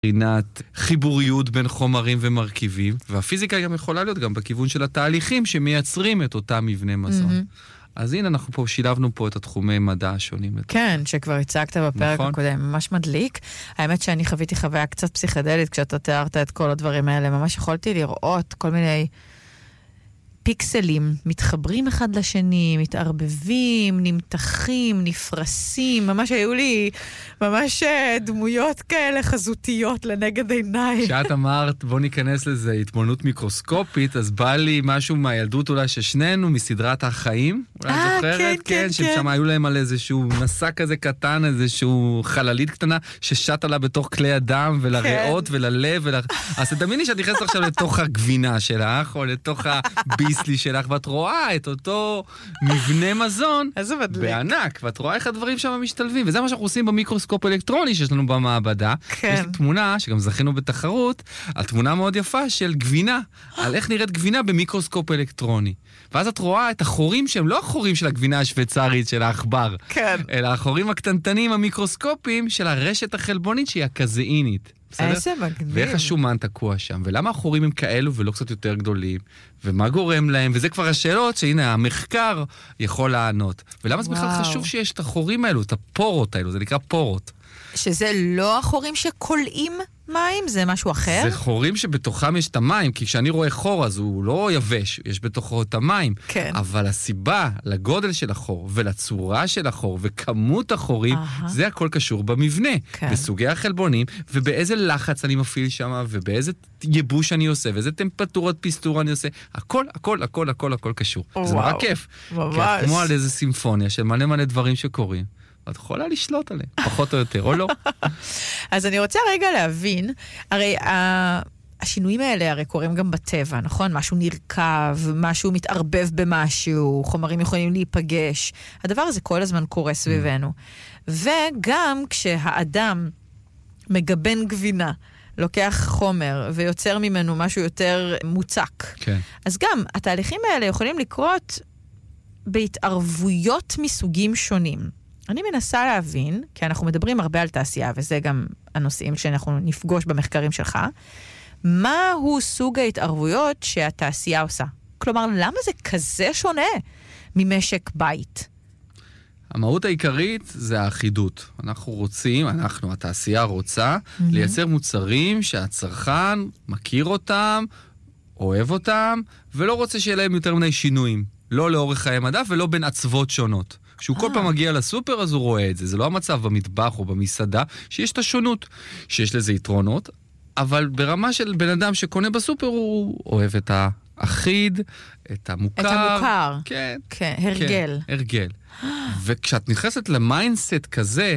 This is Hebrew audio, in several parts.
מבחינת חיבוריות בין חומרים ומרכיבים, והפיזיקה גם יכולה להיות גם בכיוון של התהליכים שמייצרים את אותם מבנה מזון. אז הנה אנחנו פה שילבנו פה את התחומי מדע השונים. כן, שכבר הצגת בפרק הקודם, ממש מדליק. האמת שאני חוויתי חוויה קצת פסיכדלית כשאתה תיארת את כל הדברים האלה. ממש יכולתי לראות כל מיני פיקסלים, מתחברים אחד לשני, מתערבבים, נמתחים, נפרסים, ממש היו לי ממש דמויות כאלה חזותיות לנגד עיניי. כשאת אמרת, בוא ניכנס לזה, התבוננות מיקרוסקופית, אז בא לי משהו מהילדות אולי ששנינו, מסדרת החיים, אולי זוכרת? כן. ששם היו להם על איזשהו מסע כזה קטן, איזשהו חללית קטנה, ששט עלה בתוך כלי הדם, ולריאות וללב, אז תדמייני שאת נכנסת עכשיו לתוך הגבינה שלך, או לתוך הביסלי שלך, ואת רואה את אותו מבנה מזון בענק, ואת רואה איך הדברים שם משתלבים, וזה מה שאנחנו עושים במיקרוסקופ אלקטרוני שיש לנו במעבדה. יש לי תמונה, שגם זכינו בתחרות, על תמונה מאוד יפה של גבינה, על איך נראית גבינה במיקרוסקופ אלקטרוני. ואז את רואה את החורים שהם לא החורים של הגבינה השוויצרית של העכבר, אלא החורים הקטנטנים המיקרוסקופיים של הרשת החלבונית שהיא הקזאינית. איזה מגניב. ואיך השומן תקוע שם, ולמה החורים הם כאלו ולא קצת יותר גדולים, ומה גורם להם, וזה כבר השאלות שהנה המחקר יכול לענות. ולמה זה בכלל חשוב שיש את החורים האלו, את הפורות האלו, זה נקרא פורות. שזה לא החורים שקולעים מים, זה משהו אחר? זה חורים שבתוכם יש את המים, כי כשאני רואה חור אז הוא לא יבש, יש בתוכו את המים. כן. אבל הסיבה לגודל של החור ולצורה של החור וכמות החורים, זה הכל קשור במבנה, בסוגי החלבונים, ובאיזה לחץ אני מפעיל שם, ובאיזה ייבוש אני עושה, ואיזה טמפרטורת פיסטור אני עושה. הכל קשור. זה נורא כיף. ממש. כי כמו על איזה סימפוניה של מלא דברים שקורים. את יכולה לשלוט עליהם, פחות או יותר, או לא? אז אני רוצה רגע להבין, הרי השינויים האלה הרי קורים גם בטבע, נכון? משהו נרכב, משהו מתערבב במשהו, חומרים יכולים להיפגש. הדבר הזה כל הזמן קורה סביבנו. וגם כשהאדם מגבן גבינה, לוקח חומר ויוצר ממנו משהו יותר מוצק. כן. אז גם התהליכים האלה יכולים לקרות בהתערבויות מסוגים שונים. אני מנסה להבין, כי אנחנו מדברים הרבה על תעשייה, וזה גם הנושאים שאנחנו נפגוש במחקרים שלך, מהו סוג ההתערבויות שהתעשייה עושה? כלומר, למה זה כזה שונה ממשק בית? המהות העיקרית זה האחידות. התעשייה רוצה לייצר מוצרים שהצרכן מכיר אותם, אוהב אותם, ולא רוצה שיהיה להם יותר מני שינויים. לא לאורך חיי מדף ולא בין עצבות שונות. כשהוא כל פעם מגיע לסופר, אז הוא רואה את זה. זה לא המצב במטבח או במסעדה, שיש את השונות, שיש לזה יתרונות, אבל ברמה של בן אדם שקונה בסופר, הוא אוהב את האחיד, את המוכר. את המוכר. כן. כן, הרגל. כן, הרגל. וכשאת נכנסת למיינדסט כזה,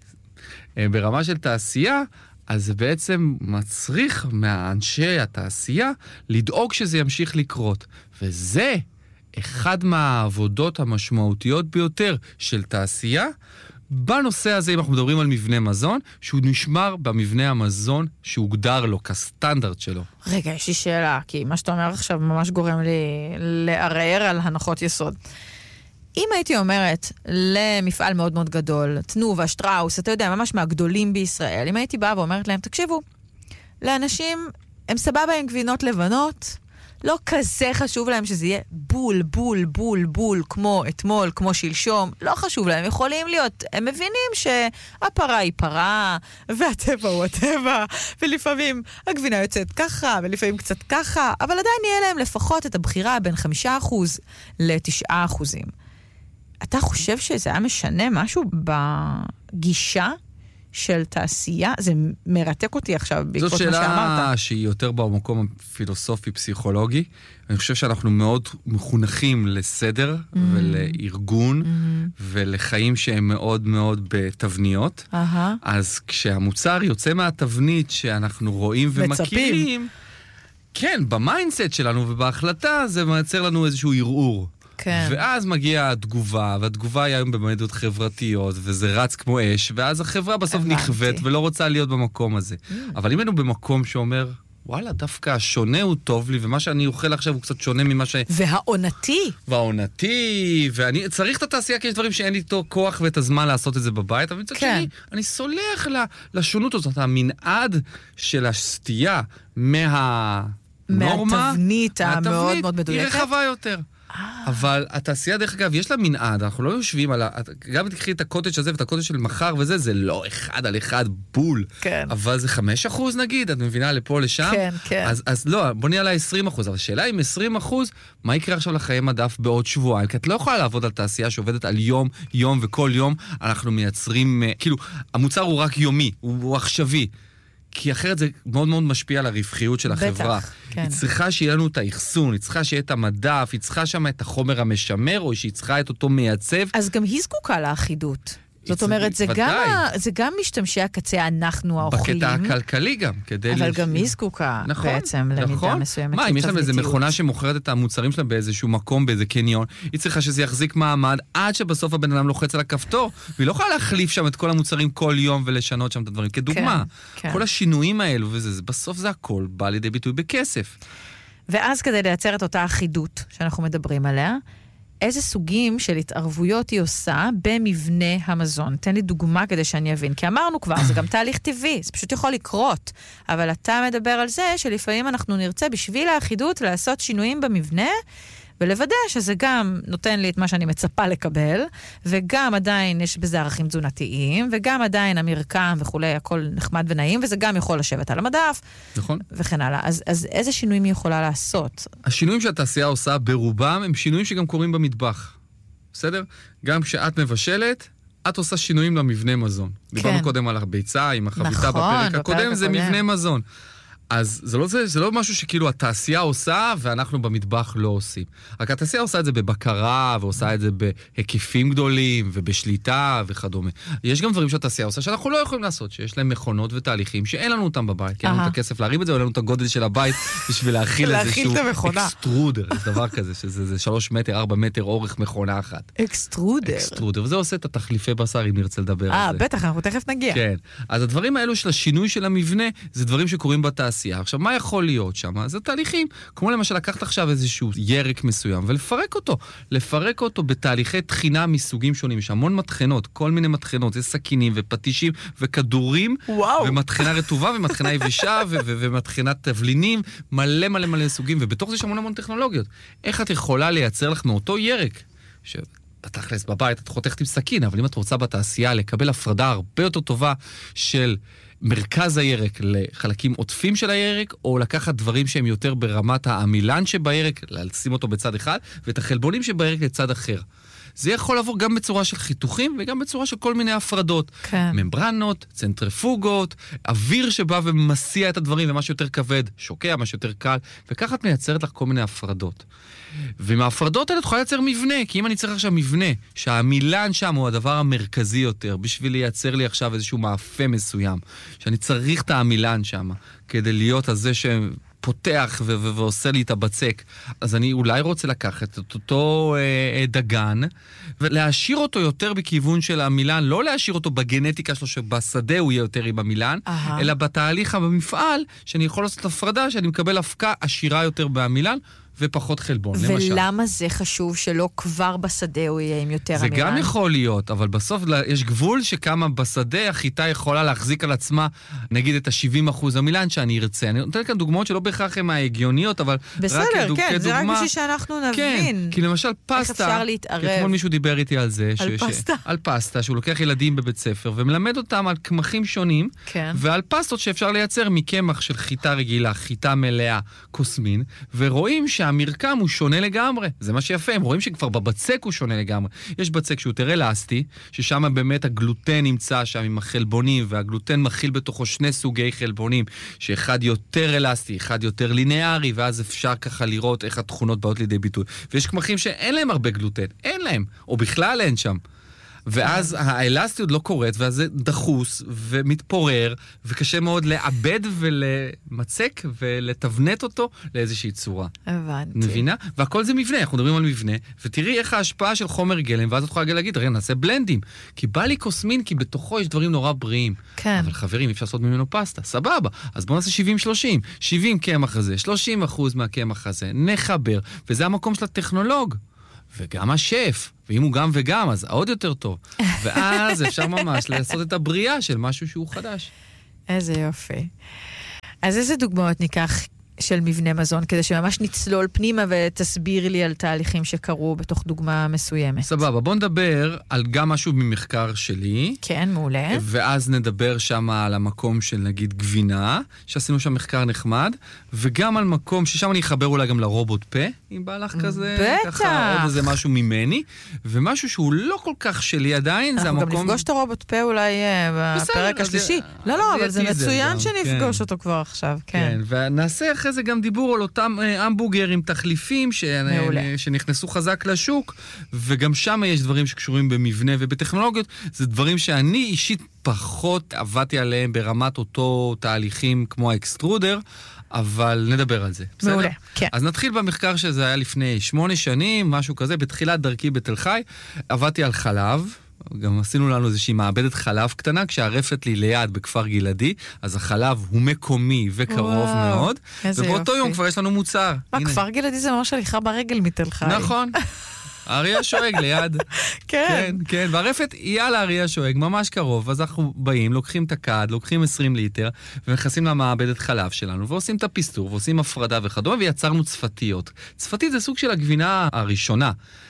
ברמה של תעשייה, אז זה בעצם מצריך מהאנשי התעשייה לדאוג שזה ימשיך לקרות. וזה אחד מהעבודות המשמעותיות ביותר של תעשייה, בנושא הזה, אם אנחנו מדברים על מבנה מזון, שהוא נשמר במבנה המזון שהוגדר לו כסטנדרט שלו. רגע, יש לי שאלה, כי מה שאתה אומר עכשיו ממש גורם לי לערער על הנחות יסוד. אם הייתי אומרת למפעל מאוד מאוד גדול, תנובה, שטראוס, אתה יודע, ממש מהגדולים בישראל, אם הייתי באה ואומרת להם, תקשיבו, לאנשים, הם סבבה עם גבינות לבנות, לא כזה חשוב להם שזה יהיה בול, כמו אתמול, כמו שלשום. לא חשוב להם, יכולים להיות. הם מבינים שהפרה היא פרה, והטבע הוא הטבע, ולפעמים הגבינה יוצאת ככה, ולפעמים קצת ככה, אבל עדיין יהיה להם לפחות את הבחירה בין 5% ל9%. אתה חושב שזה היה משנה משהו בגישה של תעשייה? זה מרתק אותי עכשיו בעקבות מה שאמרת. זאת שאלה שהיא יותר במקום הפילוסופי-פסיכולוגי. אני חושב שאנחנו מאוד מחונכים לסדר ולארגון ולחיים שהם מאוד מאוד בתבניות. אז כשהמוצר יוצא מהתבנית שאנחנו רואים ומכירים, כן, במיינדסט שלנו ובהחלטה זה מייצר לנו איזשהו ערעור. כן. ואז מגיעה התגובה, והתגובה היא היום במדיות חברתיות, וזה רץ כמו אש, ואז החברה בסוף נכוות ולא רוצה להיות במקום הזה. אבל אם היינו במקום שאומר, וואלה, דווקא השונה הוא טוב לי, ומה שאני אוכל עכשיו הוא קצת שונה ממה והעונתי, ואני צריך את התעשייה, כי יש דברים שאין לי איתו כוח ואת הזמן לעשות את זה בבית, אבל מצד שני, אני סולח לשונות הזאת, המנעד של הסטייה מהתבנית המאוד מאוד מדויקת. היא רחבה יותר. אבל התעשייה, דרך אגב, יש לה מנעד, אנחנו לא יושבים על גם תקחי את הקוטג' הזה ואת הקוטג' של מחר וזה, זה לא 1 על 1 בול. כן. אבל זה 5% נגיד, את מבינה לפה לשם? כן, כן. אז לא, בוא נהיה לה 20%, אבל השאלה עם 20%, מה יקרה עכשיו לחיי מדף בעוד שבועיים? כי את לא יכולה לעבוד על תעשייה שעובדת על יום וכל יום אנחנו מייצרים, כאילו, המוצר הוא רק יומי, הוא עכשווי. כי אחרת זה מאוד מאוד משפיע על הרווחיות של החברה. בטח, כן. היא צריכה שיהיה לנו את האחסון, היא צריכה שיהיה את המדף, היא צריכה שם את החומר המשמר, או שהיא צריכה את אותו מייצב. אז גם היא זקוקה לאחידות. זאת אומרת, זה גם משתמשי הקצה, אנחנו האוכלים. בקטע הכלכלי גם, אבל גם היא זקוקה בעצם למידה מסוימת. מה, אם יש להם איזו מכונה שמוכרת את המוצרים שלה באיזשהו מקום, באיזה קניון, היא צריכה שזה יחזיק מעמד עד שבסוף הבן אדם לוחץ על הכפתור, והיא לא יכולה להחליף שם את כל המוצרים כל יום ולשנות שם את הדברים. כדוגמה, כל השינויים האלו, בסוף זה הכל בא לידי ביטוי בכסף. ואז כדי לייצר את אותה אחידות שאנחנו מדברים עליה, איזה סוגים של התערבויות היא עושה במבנה המזון? תן לי דוגמה כדי שאני אבין. כי אמרנו כבר, זה גם תהליך טבעי, זה פשוט יכול לקרות. אבל אתה מדבר על זה שלפעמים אנחנו נרצה בשביל האחידות לעשות שינויים במבנה, ולוודא שזה גם נותן לי את מה שאני מצפה לקבל, וגם עדיין יש בזה ערכים תזונתיים, וגם עדיין המרקם וכולי, הכל נחמד ונעים, וזה גם יכול לשבת על המדף. נכון. וכן הלאה. אז איזה שינויים היא יכולה לעשות? השינויים שהתעשייה עושה ברובם, הם שינויים שגם קורים במטבח. בסדר? גם כשאת מבשלת, את עושה שינויים למבנה מזון. דיברנו קודם על הביצה, עם החביתה בפרק הקודם, זה מבנה מזון. אז זה לא משהו שכאילו התעשייה עושה ואנחנו במטבח לא עושים. רק התעשייה עושה את זה בבקרה ועושה את זה בהיקפים גדולים ובשליטה וכדומה. יש גם דברים שהתעשייה עושה שאנחנו לא יכולים לעשות, שיש להם מכונות ותהליכים שאין לנו אותם בבית, כי אין לנו את הכסף להריב את זה, או אין לנו את הגודל של הבית בשביל להכיל איזשהו אקסטרודר, יש דבר כזה, שזה 3 מטר, 4 מטר אורך מכונה אחת. אקסטרודר, וזה עושה את התחליפי בשר אם נרצה לדבר על זה. בטח, אנחנו תכף נגיע. כן. אז הדברים האלו של השינוי של המבנה, זה דברים שקורים בתעשייה. עכשיו, מה יכול להיות שם? זה תהליכים, כמו למשל לקחת עכשיו איזשהו ירק מסוים ולפרק אותו בתהליכי תחינה מסוגים שונים. יש המון מתכנות, כל מיני מתכנות, יש סכינים ופטישים וכדורים, ומתכנה רטובה ומתכנה יבשה ומתכנת תבלינים, מלא מלא מלא סוגים, ובתוך זה יש המון טכנולוגיות. איך את יכולה לייצר לך מאותו ירק? בתכלס בבית את חותכת עם סכין, אבל אם את רוצה בתעשייה לקבל הפרדה הרבה יותר טובה של מרכז הירק לחלקים עוטפים של הירק, או לקחת דברים שהם יותר ברמת העמילן שבירק, לשים אותו בצד אחד, ואת החלבונים שבירק לצד אחר. זה יכול לעבור גם בצורה של חיתוכים, וגם בצורה של כל מיני הפרדות. כן. ממברנות, צנטריפוגות, אוויר שבא ומסיע את הדברים, ומה שיותר כבד, שוקע, מה שיותר קל, וכך את מייצרת לך כל מיני הפרדות. ומההפרדות האלה את יכולה לייצר מבנה, כי אם אני צריך עכשיו מבנה, שהמילן שם הוא הדבר המרכזי יותר, בשביל לייצר לי עכשיו איזשהו מאפה מסוים, שאני צריך את המילן שם, כדי להיות הזה שפותח ועושה לי את הבצק, אז אני אולי רוצה לקחת את אותו דגן, ולהשאיר אותו יותר בכיוון של המילן, לא להשאיר אותו בגנטיקה שלו, שבשדה הוא יהיה יותר עם המילן, אלא בתהליך במפעל, שאני יכול לעשות הפרדה, שאני מקבל הפקה עשירה יותר במילן, ופחות חלבון, למשל. ולמה זה חשוב שלא כבר בשדה הוא יהיה עם יותר המילן? זה גם יכול להיות, אבל בסוף יש גבול שכמה בשדה החיטה יכולה להחזיק על עצמה, נגיד את ה-70% המילן שאני ארצה. אני נותן כאן דוגמאות שלא בהכרח הן ההגיוניות, אבל בסדר, רק כן, כדוגמה. זה רק בשביל שאנחנו נבין. כן, כי למשל פסטה, איך אפשר להתערב. אתמול מישהו דיבר איתי על זה. על פסטה. על פסטה, שהוא לוקח ילדים בבית ספר, ומלמד אותם על קמחים שונים, כן. ועל פסטות שאפשר לייצר מקמח של חיטה רגילה, חיטה מלאה, קוסמין, ורואים שהמרקם הוא שונה לגמרי. זה מה שיפה, הם רואים שכבר בבצק הוא שונה לגמרי. יש בצק שהוא יותר אלסטי, ששם באמת הגלוטן נמצא שם עם החלבונים, והגלוטן מכיל בתוכו 2 סוגי חלבונים, שאחד יותר אלסטי, אחד יותר לינארי, ואז אפשר ככה לראות איך התכונות באות לידי ביטוי. ויש קמחים שאין להם הרבה גלוטן, אין להם, או בכלל אין שם. ואז האלסטיות לא קורית, ואז זה דחוס ומתפורר, וקשה מאוד לעבד ולמצק ולתבנת אותו לאיזושהי צורה. הבנתי. מבינה? והכל זה מבנה, אנחנו מדברים על מבנה, ותראי איך ההשפעה של חומר גלם, ואז את יכולה להגיד, רגע, נעשה בלנדים. כי בא לי קוסמין, כי בתוכו יש דברים נורא בריאים. כן. אבל חברים, אפשר לעשות ממנו פסטה, סבבה. אז בואו נעשה 70-30, 70 קמח הזה, 30% מהקמח הזה, נחבר, וזה המקום של הטכנולוג. וגם השף, ואם הוא גם וגם, אז עוד יותר טוב. ואז אפשר ממש לעשות את הבריאה של משהו שהוא חדש. איזה יופי. אז איזה דוגמאות ניקח של מבנה מזון, כדי שממש נצלול פנימה ותסביר לי על תהליכים שקרו בתוך דוגמה מסוימת. סבבה, בוא נדבר על גם משהו ממחקר שלי. כן, מעולה. ואז נדבר שם על המקום של נגיד גבינה, שעשינו שם מחקר נחמד, וגם על מקום ששם אני אחבר אולי גם לרובוט פה, אם בא לך כזה, בטח. ככה עוד איזה משהו ממני, ומשהו שהוא לא כל כך שלי עדיין, זה המקום... אנחנו גם נפגוש את הרובוט פה אולי בפרק השלישי. לא, אבל זה מצוין שנפגוש אותו כבר עכשיו, כן. ונעשה אחרי זה גם דיבור על אותם המבורגרים תחליפים שנכנסו חזק לשוק, וגם שם יש דברים שקשורים במבנה ובטכנולוגיות, זה דברים שאני אישית פחות עבדתי עליהם ברמת אותו תהליכים כמו האקסטרודר, אבל נדבר על זה. מעולה, כן. אז נתחיל במחקר שזה היה לפני 8 שנים, משהו כזה, בתחילת דרכי בתל חי, עבדתי על חלב, גם עשינו לנו איזושהי מעבדת חלב קטנה, כשהרפת לי ליד בכפר גלעדי, אז החלב הוא מקומי וקרוב מאוד, ובאותו יום כבר יש לנו מוצר. מה, כפר גלעדי זה ממש הליכה ברגל מתל חי. נכון. האריה שואג ליד. כן. כן, והרפת היא על האריה שואג, ממש קרוב, אז אנחנו באים, לוקחים את הקד, לוקחים 20 ליטר, ונכנסים למעבדת חלב שלנו, ועושים את הפיסטור, ועושים הפרדה וכדומה, ויצרנו צפתיות. צפתית זה סוג של הגבינה הראשונה.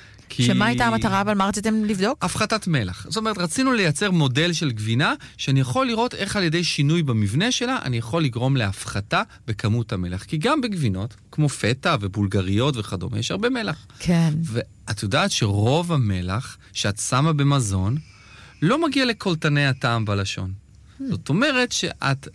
שמה הייתה המטרה, אבל מה רציתם לבדוק? הפחתת מלח. זאת אומרת, רצינו לייצר מודל של גבינה, שאני יכול לראות איך על ידי שינוי במבנה שלה, אני יכול לגרום להפחתה בכמות המלח. כי גם בגבינות, כמו פטה ובולגריות וכדומה, יש הרבה מלח. כן. ואת יודעת שרוב המלח שאת שמה במזון, לא מגיע לקולטני הטעם בלשון. זאת אומרת שאת...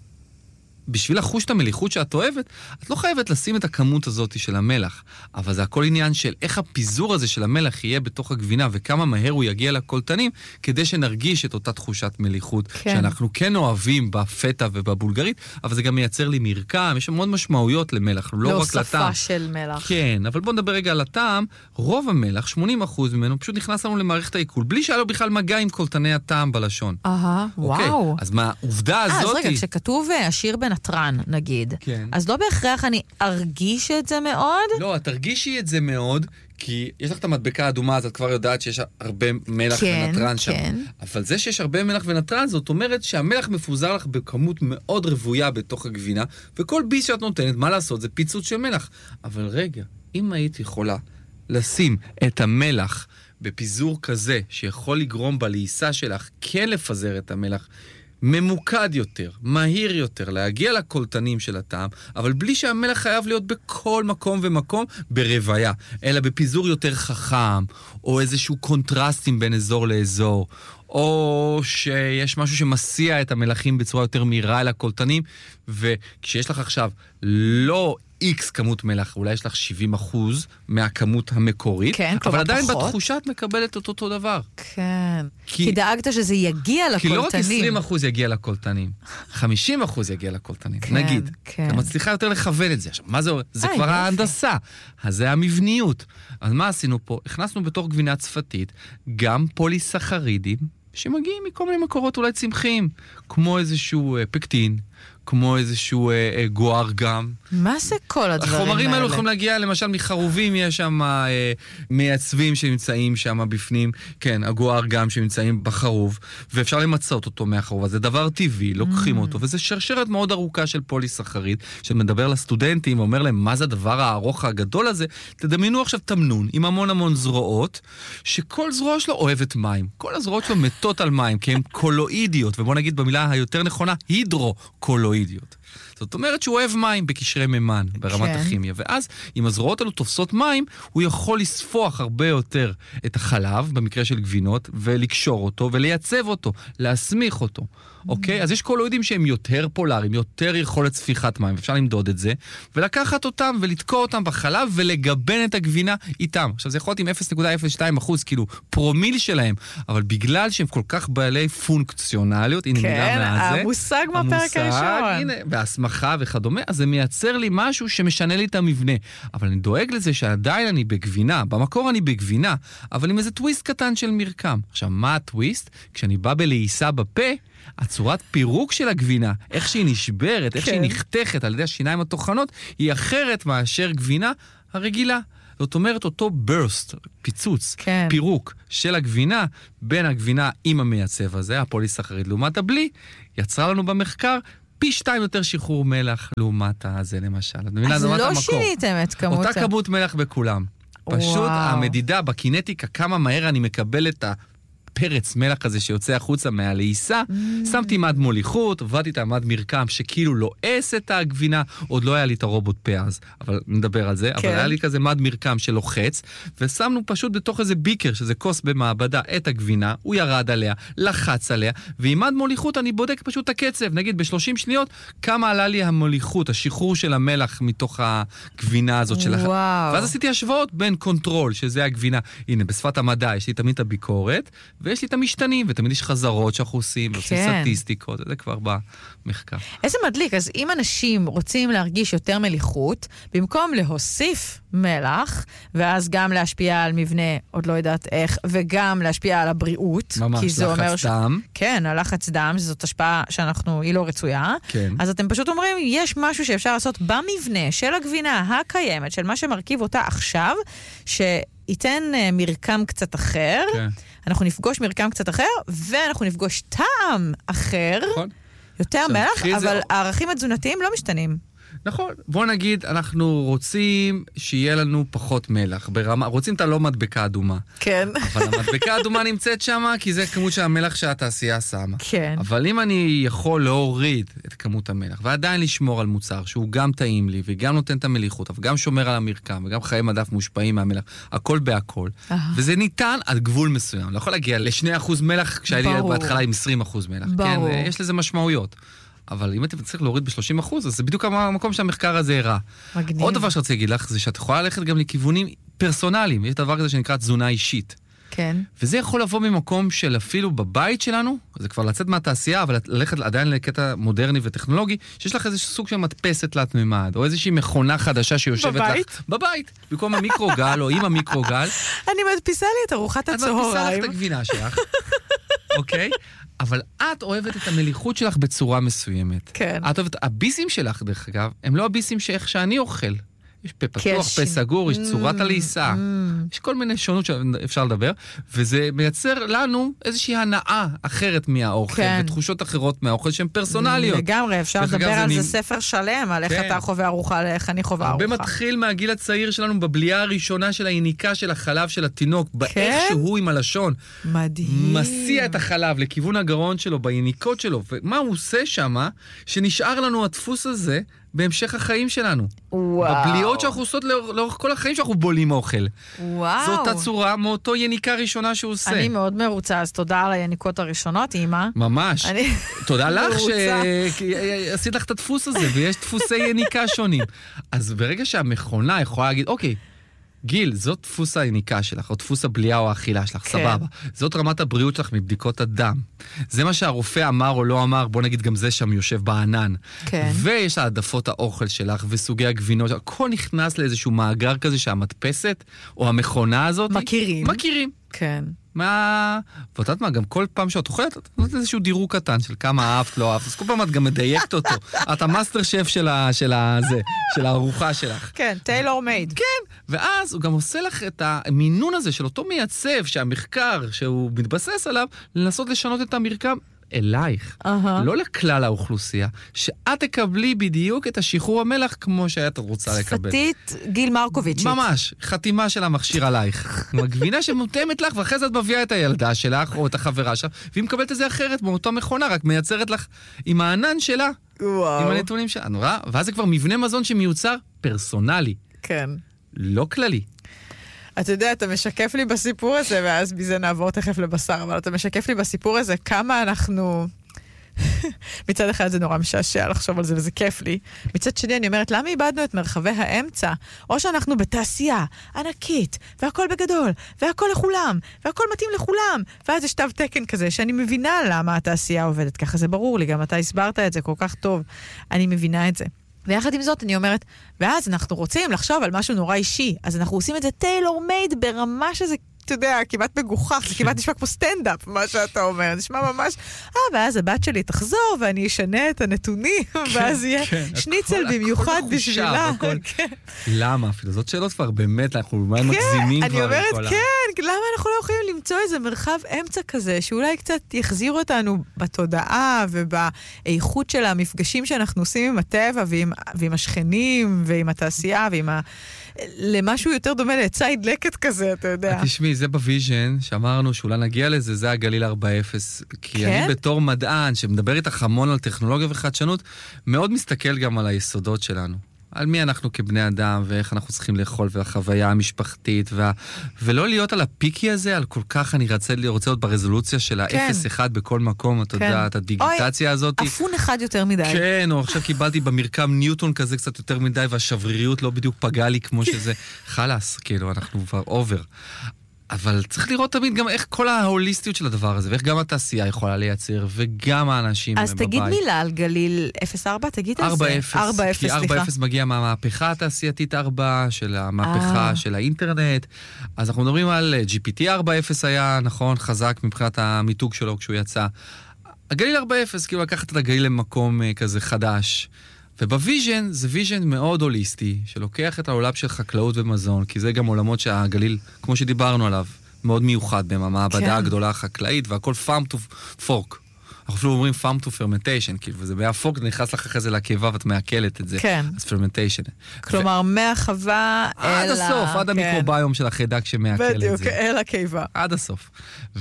בשביל לחוש את המליחות שאת אוהבת, את לא חייבת לשים את הכמות הזאת של המלח, אבל זה הכל עניין של איך הפיזור הזה של המלח יהיה בתוך הגבינה, וכמה מהר הוא יגיע לקולטנים, כדי שנרגיש את אותה תחושת מליחות, כן. שאנחנו כן אוהבים בפטה ובבולגרית, אבל זה גם מייצר לי מרקם, יש מאוד משמעויות למלח, לא רק לטעם. להוספה של מלח. כן, אבל בוא נדבר רגע על הטעם, רוב המלח, 80% ממנו, פשוט נכנס לנו למערכת העיכול, בלי שהיה לו בכלל מגע עם קולטני הטעם בלשון. וואו. אז מה, העובדה הזאת... אז רגע, כשכתוב עשיר בנתרן, נגיד, כן. אז לא בהכרח אני ארגיש את זה מאוד? לא, את תרגישי את זה מאוד, כי יש לך את המדבקה האדומה, אז את כבר יודעת שיש הרבה מלח ונטרן שם. כן. אבל זה שיש הרבה מלח ונטרן, זאת אומרת שהמלח מפוזר לך בכמות מאוד רבויה בתוך הגבינה, וכל ביס שאת נותנת, מה לעשות? זה פיצוץ של מלח. אבל רגע, אם היית יכולה לשים את המלח בפיזור כזה, שיכול לגרום בלעיסה שלך כן לפזר את המלח, ממוקד יותר, מהיר יותר, להגיע לקולטנים של הטעם, אבל בלי שהמלח חייב להיות בכל מקום ומקום ברוויה, אלא בפיזור יותר חכם, או איזשהו קונטרסטים בין אזור לאזור, או שיש משהו שמסיע את המלחים בצורה יותר מהירה אל הקולטנים, וכשיש לך עכשיו לא X כמות מלח, אולי יש לך 70% מהכמות המקורית, כן, אבל עדיין בתחושה את מקבלת את אותו דבר. כן. כי דאגת שזה יגיע לקולטנים. כי לא רק 20% יגיע לקולטנים, 50% יגיע לקולטנים, כן, נגיד. כן. אתה מצליחה יותר לכוון את זה. עכשיו, מה זה? זה כבר ההנדסה. אז זה המבניות. אז מה עשינו פה? הכנסנו בתוך גבינה צפתית גם פוליסחרידים, שמגיעים מכל מיני מקורות אולי צמחיים, כמו איזשהו פקטין, כמו איזשהו גואר גם. מה זה כל הדברים האלה? החומרים האלו יכולים להגיע, למשל, מחרובים, יש שם מייצבים שנמצאים שם בפנים, כן, הגואר גם שנמצאים בחרוב, ואפשר למצות אותו מהחרוב, אז זה דבר טבעי, לוקחים אותו, וזה שרשרת מאוד ארוכה של פוליסחריד, שמדבר לסטודנטים ואומר להם, מה זה הדבר הארוך הגדול הזה? תדמיינו עכשיו תמנון עם המון המון זרועות, שכל זרוע שלו אוהבת מים. כל הזרועות שלו מתות על מים, כי הן קולואידיות, ובוא נגיד במילה היותר נכונה, הידרו-קולואידיות. זאת אומרת שהוא אוהב מים בקשרי מימן, ברמת הכימיה. ואז, אם הזרועות האלו תופסות מים, הוא יכול לספוח הרבה יותר את החלב, במקרה של גבינות, ולקשור אותו, ולייצב אותו, להסמיך אותו. אוקיי? אז יש קולואידים שהם יותר פולריים, יותר יכולת ספיחת מים, אפשר למדוד את זה, ולקחת אותם ולתקוע אותם בחלב, ולגבן את הגבינה איתם. עכשיו, זה יכול להיות עם 0.02%, כאילו פרומיל שלהם, אבל בגלל שהם כל כך בעלי פונקציונליות, הנה מילה מהזה. המושג מהפרק הראשון. והסמכה וכדומה, אז זה מייצר לי משהו שמשנה לי את המבנה. אבל אני דואג לזה שעדיין אני בגבינה, במקור אני בגבינה, אבל עם איזה טוויסט קטן של מרקם. עכשיו, מה הטוויסט? כשאני בא בלעיסה בפה, הצורת פירוק של הגבינה, איך שהיא נשברת, איך שהיא נחתכת על ידי השיניים התוכנות, היא אחרת מאשר גבינה הרגילה. זאת אומרת, אותו burst, פיצוץ, פירוק של הגבינה, בין הגבינה עם המייצב הזה, הפוליסחריד לעומת הבלי, יצרה לנו במחקר פי 2 יותר שחרור מלח לעומת הזה למשל. אז לא שיניתם את כמות. אותה כמות מלח בכולם. פשוט המדידה בקינטיקה, כמה מהר אני מקבל את פרץ מלח הזה שיוצא החוצה מהלעיסה, שמתי מד מוליכות, עבדתי את המד מרקם שכאילו לועס את הגבינה, עוד לא היה לי את הרובוט פה אז, אבל נדבר על זה, אבל היה לי כזה מד מרקם שלוחץ, ושמנו פשוט בתוך איזה ביקר, שזה כוס במעבדה, את הגבינה, הוא ירד עליה, לחץ עליה, ועם מד מוליכות אני בודק פשוט את הקצב, נגיד ב-30 שניות, כמה עלה לי המוליכות, השחרור של המלח מתוך הגבינה הזאת של ואז עשיתי השוואות בין קונטרול, שזה הגבינה, הנה, בשפת המדע, יש לי תמיד את הביקורת, ויש לי את המשתנים, ותמיד יש חזרות שאנחנו עושים, ועושים סטטיסטיקות, זה כבר במחקר. איזה מדליק, אז אם אנשים רוצים להרגיש יותר מליחות, במקום להוסיף מלח, ואז גם להשפיע על מבנה, עוד לא יודעת איך, וגם להשפיע על הבריאות, ממש, לחץ דם. כן, הלחץ דם, זאת השפעה היא לא רצויה. כן. אז אתם פשוט אומרים, יש משהו שאפשר לעשות במבנה של הגבינה הקיימת, של מה שמרכיב אותה עכשיו, ייתן מרקם קצת אחר, אנחנו נפגוש מרקם קצת אחר, ואנחנו נפגוש טעם אחר, יותר מלח, אבל הערכים התזונתיים לא משתנים. נכון, בוא נגיד, אנחנו רוצים שיהיה לנו פחות מלח, רוצים את הלא מדבקה אדומה. כן. אבל המדבקה האדומה נמצאת שם, כי זה כמות שהמלח שהתעשייה שמה. כן. אבל אם אני יכול להוריד את כמות המלח, ועדיין לשמור על מוצר שהוא גם טעים לי, וגם נותן את המליחות, וגם שומר על המרקם, וגם חיי מדף מושפעים מהמלח, הכל בהכל. וזה ניתן על גבול מסוים. לא יכול להגיע ל2% מלח, כשהיה לי בהתחלה עם 20% מלח. ברור. כן, יש לזה משמעויות. אבל אם אתם צריכים להוריד ב-30%, אז זה בדיוק המקום שהמחקר הזה הראה. מגניב. עוד דבר שרציתי להגיד לך, זה שאת יכולה ללכת גם לכיוונים פרסונליים. יש דבר כזה שנקרא תזונה אישית. כן. וזה יכול לבוא ממקום של אפילו בבית שלנו, זה כבר לצאת מהתעשייה, אבל ללכת עדיין לקטע מודרני וטכנולוגי, שיש לך איזשהו סוג של מדפסת תלת ממד, או איזושהי מכונה חדשה שיושבת בבית? לך. בבית? במקום המיקרוגל, או עם המיקרוגל. אני מדפיסה לי את ארוחת הצהריים. את מדפיסה לך את הגבינה שלך. אוקיי? אבל את אוהבת את המליחות שלך בצורה מסוימת. כן. את אוהבת, הביסים שלך, דרך אגב, הם לא הביסים שאיך שאני אוכל. יש פה פתוח, פה סגור, יש צורת הלעיסה. יש כל מיני שונות שאפשר לדבר, וזה מייצר לנו איזושהי הנאה אחרת מהאוכל, ותחושות אחרות מהאוכל שהן פרסונליות. לגמרי, אפשר לדבר על זה ספר שלם, על איך אתה חווה ארוחה, איך אני חווה ארוחה. הרבה מתחיל מהגיל הצעיר שלנו, בבליעה הראשונה של היניקה של החלב של התינוק, באיך שהוא עם הלשון. מדהים. מסיע את החלב לכיוון הגרון שלו, ביניקות שלו, ומה הוא עושה שמה, שנשאר לנו הדפוס הזה, בהמשך החיים שלנו. וואו. בבליעות שאנחנו עושות לאורך כל החיים שאנחנו בולים אוכל. וואו. זו אותה צורה מאותו יניקה ראשונה שהוא עושה. אני מאוד מרוצה, אז תודה על היניקות הראשונות, אמא. ממש. תודה לך שעשית לך את הדפוס הזה, ויש דפוסי יניקה שונים. אז ברגע שהמכונה יכולה להגיד, אוקיי, גיל, זאת דפוס היניקה שלך, או דפוס הבליעה או האכילה שלך, סבבה. זאת רמת הבריאות שלך מבדיקות הדם. זה מה שהרופא אמר או לא אמר, בוא נגיד גם זה שם יושב בענן. כן. ויש העדפות האוכל שלך וסוגי הגבינות, הכל נכנס לאיזשהו מאגר כזה שהמדפסת או המכונה הזאת מכירים. כן. ואתה יודעת מה, גם כל פעם שאת אוכלת, את נותנת איזשהו דירוג קטן של כמה אהבת, לא אהבת, אז כל פעם את גם מדייקת אותו. את המאסטר שף של הארוחה שלך. כן, טיילור מייד. כן, ואז הוא גם עושה לך את המינון הזה של אותו מייצב, שהמחקר שהוא מתבסס עליו, לנסות לשנות את המרקם אלייך, לא לכלל האוכלוסייה, שאת תקבלי בדיוק את השחרור המלח כמו שאת רוצה לקבל. שפתית גיל מרקוביץ'. ממש, חתימה של המכשיר עלייך. גבינה שמותאמת לך, ואחרי זה את מביאה את הילדה שלך, או את החברה שלך, והיא מקבלת את זה אחרת, באותו מכונה, רק מייצרת לך עם הענן שלה, וואו. עם הנתונים שלה. נורא, ואז זה כבר מבנה מזון שמיוצר פרסונלי. כן. לא כללי. אתה יודע, אתה משקף לי בסיפור הזה, ואז בזה נעבור תכף לבשר, אבל אתה משקף לי בסיפור הזה כמה אנחנו... מצד אחד זה נורא משעשע לחשוב על זה, וזה כיף לי. מצד שני אני אומרת, למה איבדנו את מרחבי האמצע? או שאנחנו בתעשייה ענקית, והכל בגדול, והכל לכולם, והכל מתאים לכולם, ואז יש תו תקן כזה, שאני מבינה למה התעשייה עובדת ככה, זה ברור לי, גם אתה הסברת את זה כל כך טוב, אני מבינה את זה. ויחד עם זאת אני אומרת, ואז אנחנו רוצים לחשוב על משהו נורא אישי, אז אנחנו עושים את זה טיילור מייד ברמה שזה, אתה יודע, כמעט מגוחך, זה כמעט נשמע כמו סטנדאפ, מה שאתה אומר, נשמע ממש, ואז הבת שלי תחזור, ואני אשנה את הנתונים, ואז יהיה שניצל במיוחד בשבילה. למה? אפילו זאת שאלות כבר, באמת, אנחנו מגזימים כבר. אני אומרת, כן, למה אנחנו לא יכולים למצוא איזה מרחב אמצע כזה, שאולי קצת יחזיר אותנו בתודעה, ובאיכות של המפגשים שאנחנו עושים עם הטבע, ועם השכנים, ועם התעשייה, ועם למשהו יותר דומה לציד לקט כזה, אתה יודע. תשמעי, זה בוויז'ן, שאמרנו שאולי נגיע לזה, זה הגליל 4.0. כי אני בתור מדען, שמדבר איתך המון על טכנולוגיה וחדשנות, מאוד מסתכל גם על היסודות שלנו. על מי אנחנו כבני אדם, ואיך אנחנו צריכים לאכול, והחוויה המשפחתית, ולא להיות על הפיקי הזה, על כל כך אני רוצה להיות ברזולוציה של ה-0-1 בכל מקום, אתה יודע, את הדיגיטציה הזאת. אפון אחד יותר מדי. כן, או עכשיו קיבלתי במרקם ניוטון כזה קצת יותר מדי, והשבריריות לא בדיוק פגעה לי כמו שזה. חלס, כאילו, אנחנו כבר אובר. אבל צריך לראות תמיד גם איך כל ההוליסטיות של הדבר הזה, ואיך גם התעשייה יכולה לייצר, וגם האנשים בבית. אז תגיד מילה על גליל 0.4, תגיד על זה. 4.0, כי 4.0 מגיע מהמהפכה התעשייתית 4, של המהפכה של האינטרנט. אז אנחנו מדברים על GPT 4.0 היה, נכון, חזק מבחינת המיתוג שלו כשהוא יצא. הגליל 4.0, כאילו לקחת את הגליל למקום כזה חדש. ובוויז'ן זה ויז'ן מאוד הוליסטי, שלוקח את העולם של חקלאות ומזון, כי זה גם עולמות שהגליל, כמו שדיברנו עליו, מאוד מיוחד בהם, המעבדה הגדולה החקלאית, והכל farm to fork. אנחנו אפילו אומרים farm to fermentation, כאילו, וזה מהפורק, נכנס לך אחרי זה לקיבה, ואת מעכלת את זה. כן. אז fermentation. כלומר, מהחווה עד הסוף, עד המיקרוביום של החיידק שמעכל את זה. בדיוק, אל הקיבה. עד הסוף.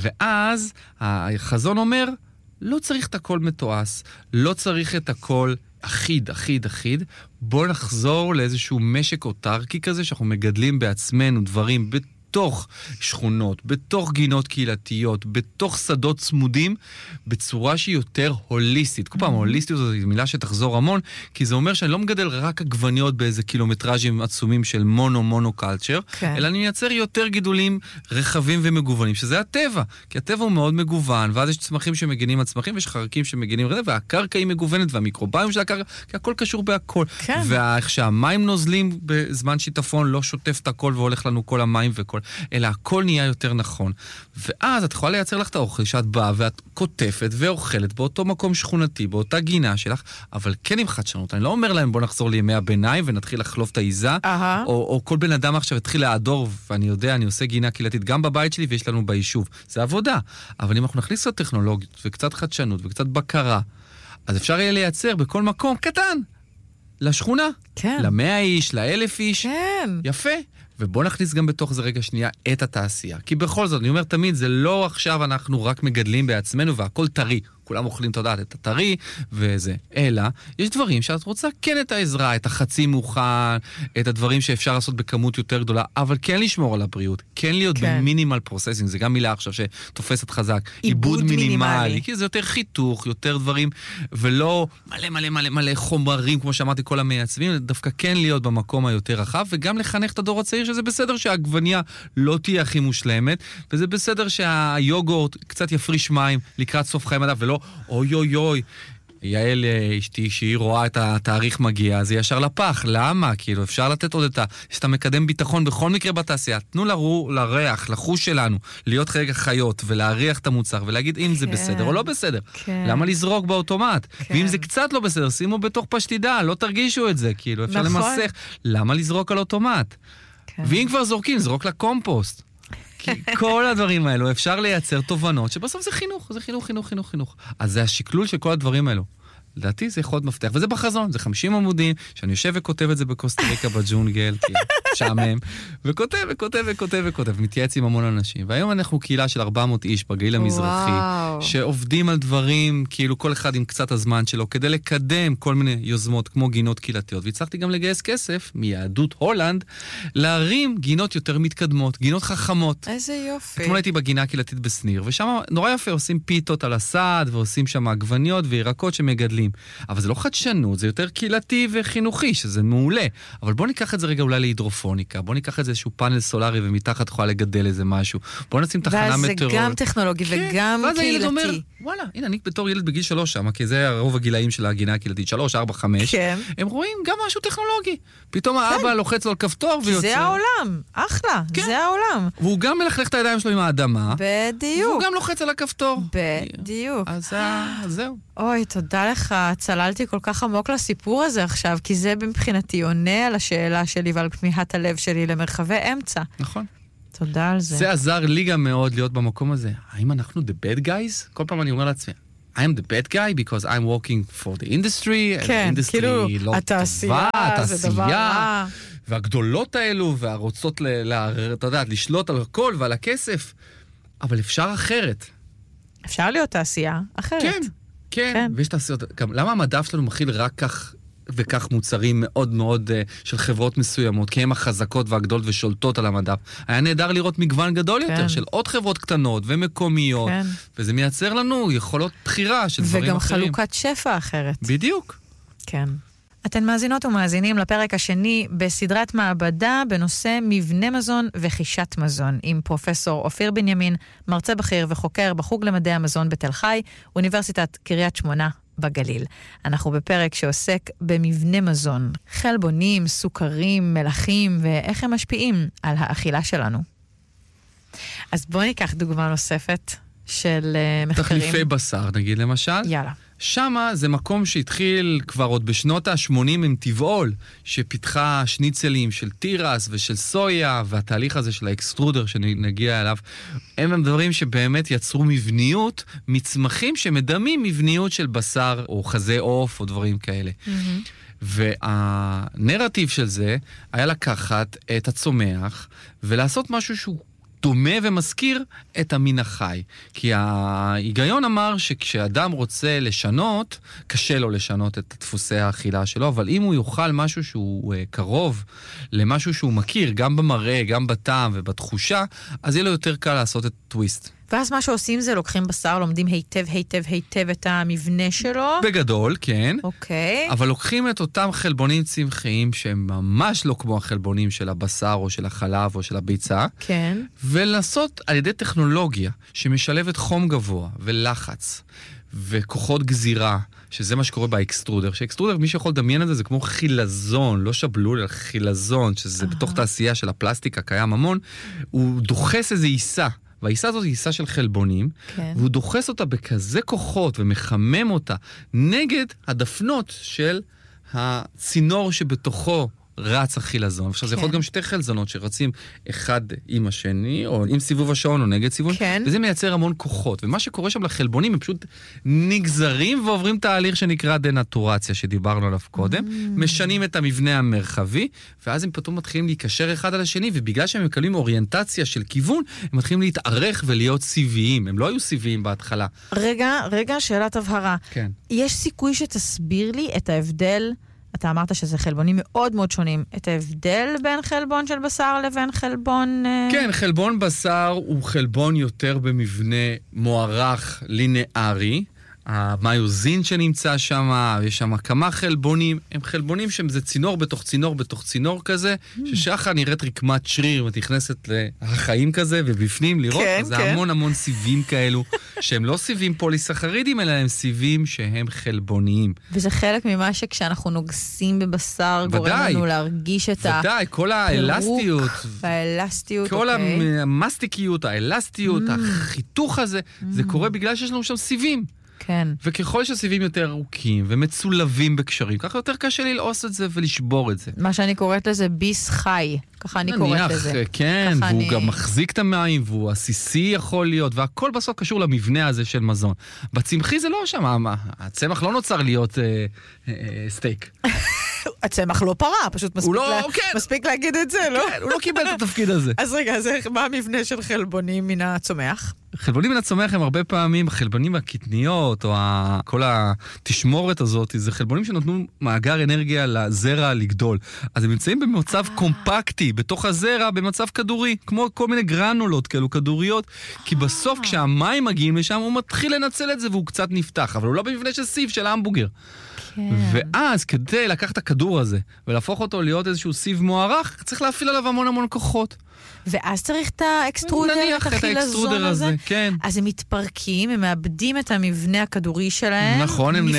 ואז החזון אומר, לא צריך את הכל מתועש, לא צריך את הכל אחיד, אחיד, אחיד. בוא נחזור לאיזשהו משק אוטרקי כזה, שאנחנו מגדלים בעצמנו דברים בתוך שכונות, בתוך גינות קהילתיות, בתוך שדות צמודים, בצורה שהיא יותר הוליסטית. כל פעם, הוליסטיות זו מילה שתחזור המון, כי זה אומר שאני לא מגדל רק עגבניות באיזה קילומטראז'ים עצומים של מונו קלצ'ר, אלא אני מייצר יותר גידולים רחבים ומגוונים, שזה הטבע. כי הטבע הוא מאוד מגוון, ואז יש צמחים שמגנים על צמחים, ויש חרקים שמגנים על זה, והקרקע היא מגוונת, והמיקרוביום של הקרקע, כי הכל קשור בהכל. ואיך שהמים נוזלים בזמן שיטפון, לא שוטף את הכל והולך לנו כל המים וכל, אלא הכל נהיה יותר נכון. ואז את יכולה לייצר לך את האוכל שאת באה ואת כותפת ואוכלת באותו מקום שכונתי, באותה גינה שלך, אבל כן עם חדשנות. אני לא אומר להם בוא נחזור לימי הביניים ונתחיל לחלוף את העיזה, או כל בן אדם עכשיו התחיל לעדור, ואני יודע, אני עושה גינה קהילתית גם בבית שלי ויש לנו ביישוב. זה עבודה. אבל אם אנחנו נכניס קצת טכנולוגיות וקצת חדשנות וקצת בקרה, אז אפשר יהיה לייצר בכל מקום קטן. לשכונה. כן. 100 איש, 1,000 איש. כן. יפה. ובוא נכניס גם בתוך זה רגע שנייה את התעשייה. כי בכל זאת, אני אומר תמיד, זה לא עכשיו אנחנו רק מגדלים בעצמנו והכל טרי. כולם אוכלים תודעת את הטרי וזה. אלא, יש דברים שאת רוצה כן את העזרה, את החצי מוכן, את הדברים שאפשר לעשות בכמות יותר גדולה, אבל כן לשמור על הבריאות, כן להיות במינימל פרוססינג, זה גם מילה עכשיו שתופסת חזק. עיבוד מינימלי. כי זה יותר חיתוך, יותר דברים, ולא מלא מלא מלא מלא חומרים, כמו שאמרתי, כל המייצבים, דווקא כן להיות במקום היותר רחב, וגם לחנך את הדור הצעיר, שזה בסדר שהעגבניה לא תהיה הכי מושלמת, וזה בסדר שהיוגורט קצת יפריש מים לקראת סוף חיים מדף, ולא אוי אוי אוי, יעל אשתי שהיא רואה את התאריך מגיע, זה ישר לפח. למה? כאילו אפשר לתת עוד יש את המקדם ביטחון בכל מקרה בתעשייה. תנו לריח, לחוש שלנו, להיות רגע חיות ולהריח את המוצר ולהגיד אם זה בסדר או לא בסדר. למה לזרוק באוטומט? ואם זה קצת לא בסדר, שימו בתוך פשטידה, לא תרגישו את זה, כאילו אפשר למסך. למה לזרוק על אוטומט? ואם כבר זורקים, זרוק לקומפוסט. כל הדברים האלו, אפשר לייצר תובנות, שבסוף זה חינוך, זה חינוך, חינוך, חינוך, חינוך. אז זה השקלול של כל הדברים האלו. לדעתי זה יכול להיות מפתח, וזה בחזון, זה 50 עמודים, שאני יושב וכותב את זה בקוסטה ריקה בג'ונגל, כי שעמם, וכותב, וכותב, וכותב, וכותב, מתייעץ עם המון אנשים. והיום אנחנו קהילה של 400 איש בגליל המזרחי, שעובדים על דברים, כאילו כל אחד עם קצת הזמן שלו, כדי לקדם כל מיני יוזמות, כמו גינות קהילתיות. והצלחתי גם לגייס כסף מיהדות הולנד, להרים גינות יותר מתקדמות, גינות חכמות. איזה יופי. אתמול הייתי בגינה הקהילתית בסניר, ושם נורא יפה, עושים פיתות על הסד, ועושים שם עגבניות וירקות שמגדלים. אבל זה לא חדשנות, זה יותר קהילתי וחינוכי, שזה מעולה. אבל בוא ניקח את זה רגע אולי להידרופוניקה, בוא ניקח את זה איזשהו פאנל סולרי ומתחת יכולה לגדל איזה משהו. בוא נשים תחנה מטאורולוגית. ואז זה גם טכנולוגי וגם ואז הילד אומר, קהילתי. וואלה, הנה, אני בתור ילד בגיל 3 שם, כי זה הרוב הגילאים של הגינה הקהילתית, 3, 4, 5. כן. הם רואים גם משהו טכנולוגי. פתאום האבא לוחץ לו על כפתור ויוצא. זה העולם, אחלה, זה העולם. והוא גם מלכלך את הידיים שלו עם האדמה. בדיוק. והוא גם לוחץ על הכפתור. בדיוק. אז זהו. אוי, תודה לך. צללתי כל כך עמוק לסיפור הזה עכשיו, כי זה מבחינתי עונה על השאלה שלי ועל כמיהת הלב שלי למרחבי אמצע. נכון. תודה על זה. זה עזר לי גם מאוד להיות במקום הזה. האם אנחנו the bad guys? כל פעם אני אומר לעצמי, I am the bad guy because I'm working for the industry. כן, כאילו, התעשייה, זה דבר רע. והגדולות האלו, והרוצות, אתה יודע, לשלוט על הכל ועל הכסף. אבל אפשר אחרת. אפשר להיות תעשייה אחרת. כן. ויש תעשיות, למה המדף שלנו מכיל רק כך וכך מוצרים מאוד מאוד של חברות מסוימות, כי הן החזקות והגדולות ושולטות על המדף. היה נהדר לראות מגוון גדול יותר של עוד חברות קטנות ומקומיות, וזה מייצר לנו יכולות בחירה של דברים אחרים. וגם חלוקת שפע אחרת. בדיוק. כן. אתן מאזינות ומאזינים לפרק השני בסדרת מעבדה בנושא מבנה מזון וחישת מזון, עם פרופסור אופיר בנימין, מרצה בכיר וחוקר בחוג למדעי המזון בתל חי, אוניברסיטת קריית שמונה בגליל. אנחנו בפרק שעוסק במבנה מזון, חלבונים, סוכרים, מלחים, ואיך הם משפיעים על האכילה שלנו. אז בואו ניקח דוגמה נוספת של מחקרים. תחליפי בשר, נגיד למשל. יאללה. שמה זה מקום שהתחיל כבר עוד בשנות ה-80 עם טבעול, שפיתחה שניצלים של טירס ושל סויה, והתהליך הזה של האקסטרודר שנגיע אליו, הם דברים שבאמת יצרו מבניות, מצמחים שמדמים מבניות של בשר או חזה עוף או דברים כאלה. והנרטיב של זה היה לקחת את הצומח ולעשות משהו שהוא דומה ומזכיר את המין החי. כי ההיגיון אמר שכשאדם רוצה לשנות, קשה לו לשנות את דפוסי האכילה שלו, אבל אם הוא יאכל משהו שהוא קרוב למשהו שהוא מכיר, גם במראה, גם בטעם ובתחושה, אז יהיה לו יותר קל לעשות את טוויסט. ואז מה שעושים זה לוקחים בשר, לומדים היטב את המבנה שלו. בגדול, כן. אוקיי. אבל לוקחים את אותם חלבונים צמחיים שהם ממש לא כמו החלבונים של הבשר או של החלב או של הביצה. כן. ולעשות על ידי טכנולוגיה שמשלבת חום גבוה ולחץ וכוחות גזירה, שזה מה שקורה באקסטרודר. שאקסטרודר, מי שיכול לדמיין את זה, זה כמו חילזון, לא שבלול, אלא חילזון, שזה בתוך תעשייה של הפלסטיק הקיים המון, הוא דוחס איזו עיסה. והעיסה הזאת היא עיסה של חלבונים, והוא דוחס אותה בכזה כוחות ומחמם אותה נגד הדפנות של הצינור שבתוכו רץ החילזון. עכשיו, זה יכול להיות גם שתי חלזונות שרצים אחד עם השני, או עם סיבוב השעון או נגד סיבוב, וזה מייצר המון כוחות. ומה שקורה שם לחלבונים, הם פשוט נגזרים ועוברים תהליך שנקרא דנטורציה, שדיברנו עליו קודם, משנים את המבנה המרחבי, ואז הם פתאום מתחילים להיקשר אחד על השני, ובגלל שהם מקבלים אוריינטציה של כיוון, הם מתחילים להתארך ולהיות סיביים. הם לא היו סיביים בהתחלה. רגע, שאלת הבהרה. כן. יש סיכוי שתסביר לי את ההבדל, אתה אמרת שזה חלבונים מאוד מאוד שונים, את ההבדל בין חלבון של בשר לבין חלבון... כן, חלבון בשר הוא חלבון יותר במבנה מוערך לינארי, המיוזין שנמצא שם, יש שם כמה חלבונים, הם חלבונים שזה צינור בתוך צינור בתוך צינור כזה, ששחה נראית רקמת שריר ותכנסת לחיים כזה, ובפנים לראות, אז זה המון המון סיבים כאלו, שהם לא סיבים פוליסחרידים, אלא הם סיבים שהם חלבוניים. וזה חלק ממה שכשאנחנו נוגסים בבשר, גורם לנו להרגיש את ודאי, כל האלסטיות, והאלסטיות, כל המסטיקיות, האלסטיות, החיתוך הזה, זה קורה בגלל שיש לנו שם סיבים. כן. וככל שהסיבים יותר ארוכים ומצולבים בקשרים, ככה יותר קשה ללעוס את זה ולשבור את זה. מה שאני קוראת לזה ביס חי, ככה אני קוראת לזה. כן, והוא גם מחזיק את המים, והוא עסיסי יכול להיות, והכל בסוף קשור למבנה הזה של מזון. בצמחי זה לא שם, הצמח לא נוצר להיות סטייק. הצמח לא פרה, פשוט מספיק להגיד את זה, לא? כן, הוא לא קיבל את התפקיד הזה. אז רגע, מה המבנה של חלבונים מן הצומח? חלבונים מן הצומח הם הרבה פעמים חלבונים הקטניות, או כל התשמורת הזאת, זה חלבונים שנותנו מאגר אנרגיה לזרע לגדול. אז הם נמצאים במצב קומפקטי, בתוך הזרע, במצב כדורי, כמו כל מיני גרנולות כאלו, כדוריות, כי בסוף כשהמים מגיעים לשם, הוא מתחיל לנצל את זה והוא קצת נפתח, אבל הוא לא במבנה של סיב, של ההמבורגר. ואז כדי לקחת את הכדור הזה ולהפוך אותו להיות איזשהו סיב מוערך, צריך להפעיל עליו המון כוחות. ואז צריך את האקסטרודר, נניח את האקסטרודר הזה, כן. אז הם מתפרקים, הם מאבדים את המבנה הכדורי שלהם, נכון, הם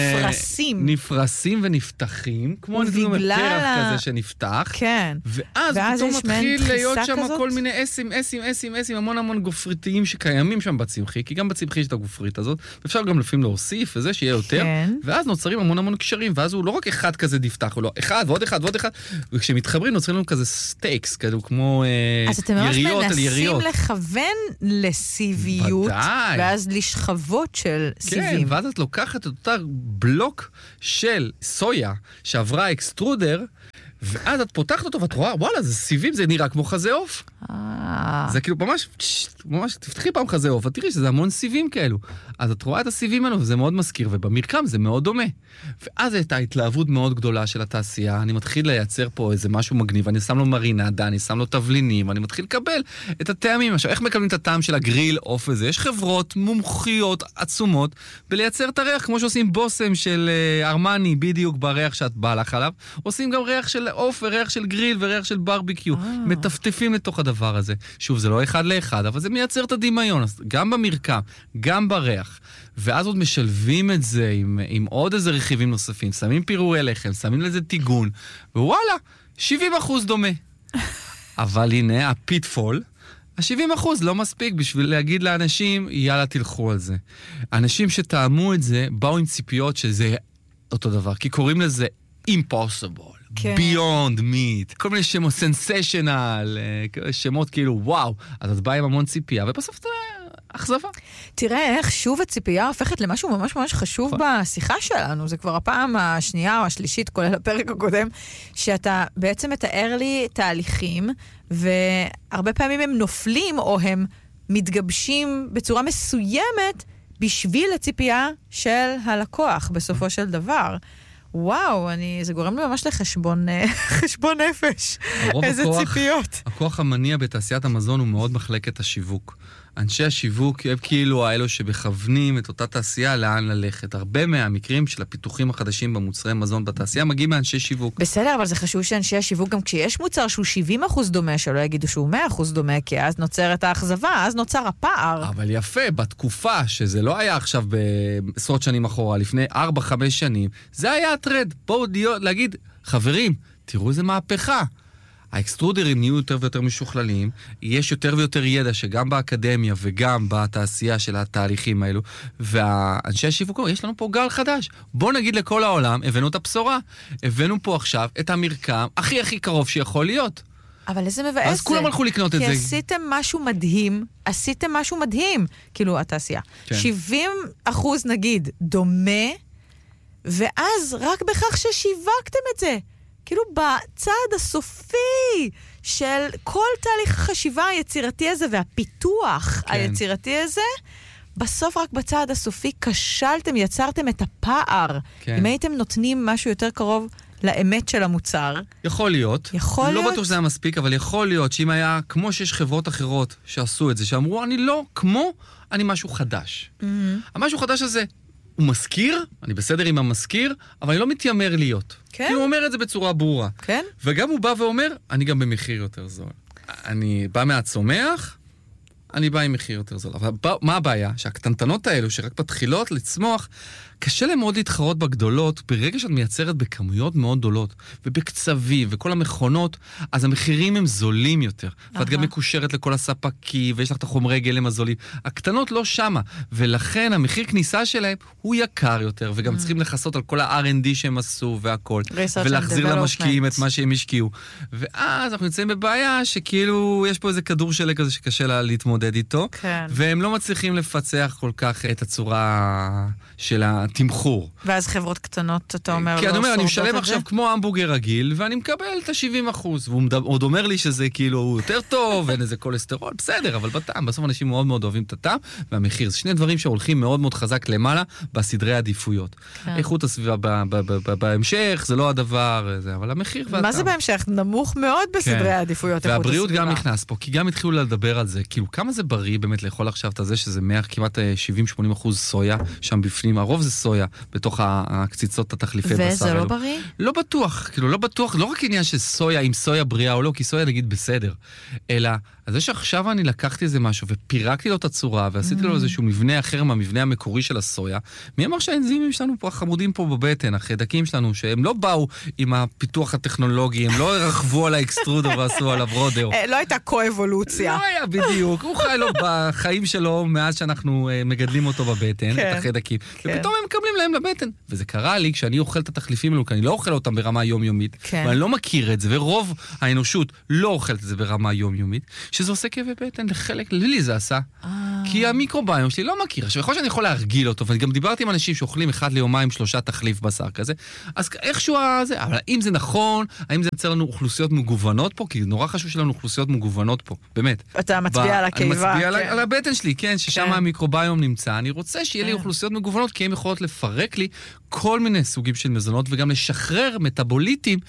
נפרסים ונפתחים, כמו נתנו פרח כזה שנפתח, כן. ואז פתאום מתחיל להיות שם כל מיני אסים, המון גופריתיים שקיימים שם בצמחי, כי גם בצמחי יש את הגופרית הזאת, ואפשר גם לפעמים להוסיף וזה שיהיה יותר, ואז נוצרים המון קשרים, ואז הוא לא רק אחד כזה נפתח, הוא לא אחד ועוד אחד, וכשמתחברים נוצרים לנו כזה סטייקס, כמו אז אתם ממש מנסים לכוון לסיביות, ואז לשכבות של סיבים. כן, ואז את לוקחת את אותה בלוק של סויה שעברה אקסטרודר, ואז את פותחת אותו ואת רואה, וואלה, זה סיבים, זה נראה כמו חזה עוף. זה כאילו ממש, תפתחי פעם חזה עוף, את תראי שזה המון סיבים כאלו. אז את רואה את הסיבים האלו, וזה מאוד מזכיר, ובמרקם זה מאוד דומה. ואז הייתה התלהבות מאוד גדולה של התעשייה, אני מתחיל לייצר פה איזה משהו מגניב, אני שם לו מרינדה, אני שם לו תבלינים, אני מתחיל לקבל את הטעמים. עכשיו, איך מקבלים את הטעם של הגריל עוף הזה? יש חברות מומחיות עצומות בלייצר את הריח, כמו שעושים בוסם של ארמני, בדיוק בריח שאת באה לך עליו, עושים גם ריח של עוף וריח של גריל וריח של ברביקיו. מטפטפים לתוך הדבר הזה. שוב, זה לא אחד לאחד, אבל זה מייצר את הדמיון, גם במרקם, גם בריח. ואז עוד משלבים את זה עם עוד איזה רכיבים נוספים, שמים פירורי לחם, שמים לזה טיגון, ווואלה, 70% דומה. אבל הנה, הפיטפול, ה-70% לא מספיק בשביל להגיד לאנשים, יאללה, תלכו על זה. אנשים שטעמו את זה, באו עם ציפיות שזה אותו דבר, כי קוראים לזה impossible. כן. Beyond meat, כל מיני שמות סנסיישנל, שמות כאילו וואו, אז את באה עם המון ציפייה, ובסוף זה אכזבה. תראה איך שוב הציפייה הופכת למשהו ממש חשוב בשיחה שלנו, זה כבר הפעם השנייה או השלישית, כולל הפרק הקודם, שאתה בעצם מתאר לי תהליכים, והרבה פעמים הם נופלים או הם מתגבשים בצורה מסוימת, בשביל הציפייה של הלקוח בסופו של דבר. וואו, זה גורם לי ממש לחשבון נפש. איזה ציפיות. הכוח המניע בתעשיית המזון הוא מאוד מחלקת השיווק. אנשי השיווק הם כאילו האלו שבכוונים את אותה תעשייה לאן ללכת. הרבה מהמקרים של הפיתוחים החדשים במוצרי מזון בתעשייה מגיעים מאנשי שיווק. בסדר, אבל זה חשוב שאנשי השיווק, גם כשיש מוצר שהוא 70% דומה, שלא יגידו שהוא 100% דומה, כי אז נוצרת האכזבה, אז נוצר הפער. אבל יפה, בתקופה שזה לא היה עכשיו בעשרות שנים אחורה, לפני 4-5 שנים, זה היה הטרד. בואו להגיד, חברים, תראו איזה מהפכה. האקסטרודרים נהיו יותר ויותר משוכללים, יש יותר ויותר ידע שגם באקדמיה וגם בתעשייה של התהליכים האלו, והאנשי השיווק, יש לנו פה גל חדש. בואו נגיד לכל העולם, הבאנו את הבשורה. הבאנו פה עכשיו את המרקם הכי קרוב שיכול להיות. אבל איזה מבאס זה. אז כולם הלכו לקנות את זה. כי עשיתם משהו מדהים, כאילו התעשייה. כן. 70% נגיד דומה, ואז רק בכך ששיווקתם את זה. כאילו בצד הסופי של כל תהליך החשיבה היצירתי הזה והפיתוח היצירתי הזה, בסוף רק בצד הסופי כשלתם, יצרתם את הפער. אם הייתם נותנים משהו יותר קרוב לאמת של המוצר. יכול להיות. לא בטוח שזה היה מספיק, אבל יכול להיות שאם היה כמו שיש חברות אחרות שעשו את זה, שאמרו, אני משהו חדש. המשהו חדש הזה, הוא מזכיר, אני בסדר עם המזכיר, אבל אני לא מתיימר להיות. כן. הוא אומר את זה בצורה ברורה. כן. וגם הוא בא ואומר, אני גם במחיר יותר זול. אני בא מהצומח, אני בא עם מחיר יותר זול. אבל מה הבעיה? שהקטנטנות האלו, שרק מתחילות לצמוח, קשה להם מאוד להתחרות בגדולות, ברגע שאת מייצרת בכמויות מאוד גדולות, ובקצבים, וכל המכונות, אז המחירים הם זולים יותר. ואת גם מקושרת לכל הספקים, ויש לך את החומרי גלם הזולים. הקטנות לא שמה, ולכן המחיר כניסה שלהם הוא יקר יותר, וגם צריכים לחסות על כל ה-R&D שהם עשו והכל, ולהחזיר למשקיעים את מה שהם השקיעו. ואז אנחנו נמצאים בבעיה שכאילו יש פה איזה כדור שלג כזה שקשה לה להתמודד איתו, והם לא מצליחים לפצח כל כך את הצורה של התמחור. ואז חברות קטנות, אתה אומר, כי אני אומר, אני משלם עכשיו כמו המבורגר רגיל, ואני מקבל את ה-70%, והוא עוד אומר לי שזה כאילו יותר טוב, ואין איזה קולסטרול, בסדר, אבל בטעם, בסוף אנשים מאוד מאוד אוהבים את הטעם, והמחיר, זה שני דברים שהולכים מאוד מאוד חזק למעלה, בסדרי העדיפויות. איכות הסביבה בהמשך, זה לא הדבר, אבל המחיר והטעם. מה זה בהמשך? נמוך מאוד בסדרי העדיפויות. והבריאות גם נכנס פה, כי גם התחילו לדבר על זה, כאילו כמה זה בריא באמת לאכול עכשיו את זה, שזה כמעט 70-80% סויה שם בפנים, הרוב זה סויה בתוך הקציצות התחליפי בשר. וזה לא בריא? לא בטוח, כאילו לא בטוח, לא רק עניין של סויה, אם סויה בריאה או לא, כי סויה נגיד בסדר, אלא אז זה שעכשיו אני לקחתי איזה משהו ופירקתי לו את הצורה ועשיתי לו איזשהו מבנה אחר מהמבנה המקורי של הסויה, מי אמר שהאנזימים שלנו פה, החמודים פה בבטן, החיידקים שלנו, שהם לא באו עם הפיתוח הטכנולוגי, הם לא רחבו על האקסטרודו ועשו עליו רודר. לא הייתה קו-אבולוציה. לא היה בדיוק, הוא חי לו בחיים שלו מאז שאנחנו מגדלים אותו בבטן, את החיידקים, ופתאום הם מקבלים להם לבטן. וזה קרה לי כשאני אוכל את התחליפים האלו, כי אני לא אוכל אותם ברמה יומיומית, ואני לא מכיר את זה, ורוב האנושות לא אוכלת את זה ברמה יומיומית, שזה עושה כאבי בטן לחלק, לי זה עשה. כי המיקרוביום שלי לא מכיר. עכשיו, יכול שאני יכול להרגיל אותו, ואני גם דיברתי עם אנשים שאוכלים 1 ליומיים 3 תחליף בשר כזה, אז איכשהו זה, אבל האם זה נכון, האם זה יצר לנו אוכלוסיות מגוונות פה? כי נורא חשוב שלנו אוכלוסיות מגוונות פה, באמת. אתה מצביע על הקיבה. אני מצביע על הבטן שלי, כן, ששם המיקרוביום נמצא. אני רוצה שיהיה לי אוכלוסיות מגוונות, כי הן יכולות לפרק לי כל מיני סוגים של מזונות, וגם לשחרר מטאבוליטים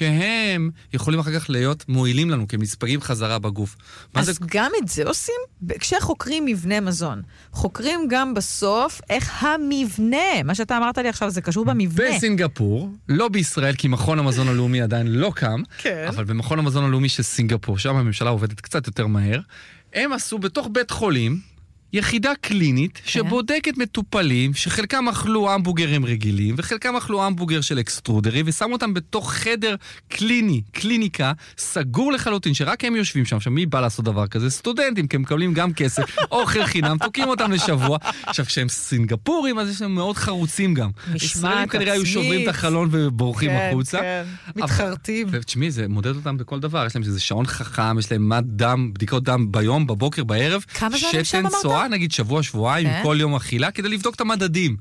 שהם יכולים אחר כך להיות מועילים לנו, כי הם נספגים חזרה בגוף. אז גם את זה עושים? כשחוקרים מבנה מזון, חוקרים גם בסוף איך המבנה, מה שאתה אמרת לי עכשיו, זה קשור במבנה. בסינגפור, לא בישראל, כי מכון המזון הלאומי עדיין לא קם, אבל במכון המזון הלאומי של סינגפור, שם הממשלה עובדת קצת יותר מהר, הם עשו בתוך בית חולים, יחידה קלינית שבודקת מטופלים שחלקם אכלו המבורגרים רגילים וחלקם אכלו המבורגר של אקסטרודרי ושמו אותם בתוך חדר קליני, קליניקה, סגור לחלוטין שרק הם יושבים שם. עכשיו מי בא לעשות דבר כזה? סטודנטים, כי הם מקבלים גם כסף, אוכל חינם, תוקעים אותם לשבוע. עכשיו כשהם סינגפורים אז יש להם מאוד חרוצים גם. ישראלים כנראה היו שוברים את החלון ובורחים החוצה. מתחרטים. ותשמעי, זה מודד אותם בכל דבר. יש להם איזה שעון חכם, יש להם מד דם, בדיקות דם ביום, בבוקר, בערב. כמה זמן שם אמרת? נגיד שבוע-שבועיים, כל יום אכילה, כדי לבדוק את המדדים.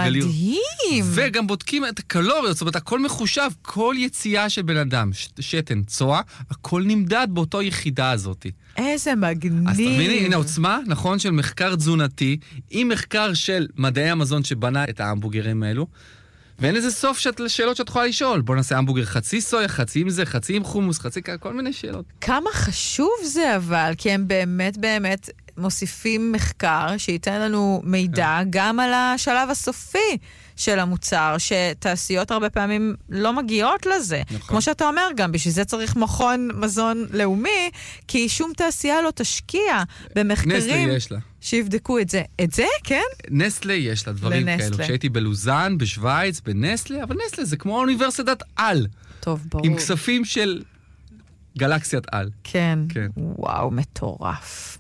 מדהים. וגם בודקים את הקלוריות, זאת אומרת, הכל מחושב, כל יציאה של בן אדם, שתן, צואה, הכל נמדד באותו יחידה הזאת. איזה מגניב. אז תביני, הנה עוצמה, נכון, של מחקר תזונתי, עם מחקר של מדעי המזון שבנה את ההמבורגרים האלו, ואין איזה סוף שאלות שאת יכולה לשאול. בוא נעשה המבורגר חצי סויה, חצי עם זה, חצי עם חומוס, חצי כל מיני שאלות. כמה חשוב זה אבל, כי הם באמת באמת מוסיפים מחקר שייתן לנו מידע גם על השלב הסופי של המוצר, שתעשיות הרבה פעמים לא מגיעות לזה. נכון. כמו שאתה אומר גם, בשביל זה צריך מכון מזון לאומי, כי שום תעשייה לא תשקיע במחקרים. נסטלה יש לה. שיבדקו את זה. את זה, כן? נסטלה יש לה דברים כאלו. כשהייתי בלוזן, בשוויץ, בנסטלה, אבל נסטלה זה כמו אוניברסיטת על. טוב, ברור. עם כספים של גלקסיית על. כן. וואו, מטורף.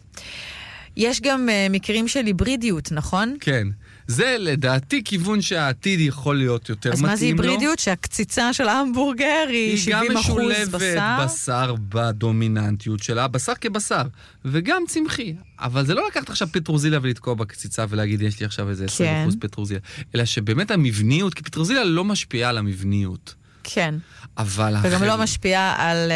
יש גם מקרים של היברידיות, נכון? כן. זה לדעתי כיוון שהעתיד יכול להיות יותר מתאים לו. אז מה זה היברידיות? שהקציצה של ההמבורגר היא 70% בשר? היא גם משולבת בשר בדומיננטיות שלה, בשר כבשר, וגם צמחי. אבל זה לא לקחת עכשיו פטרוזיליה ולתקוע בקציצה ולהגיד, יש לי עכשיו איזה 20% פטרוזיליה, אלא שבאמת המבניות, כי פטרוזיליה לא משפיעה על המבניות. כן. אבל וגם לא משפיע על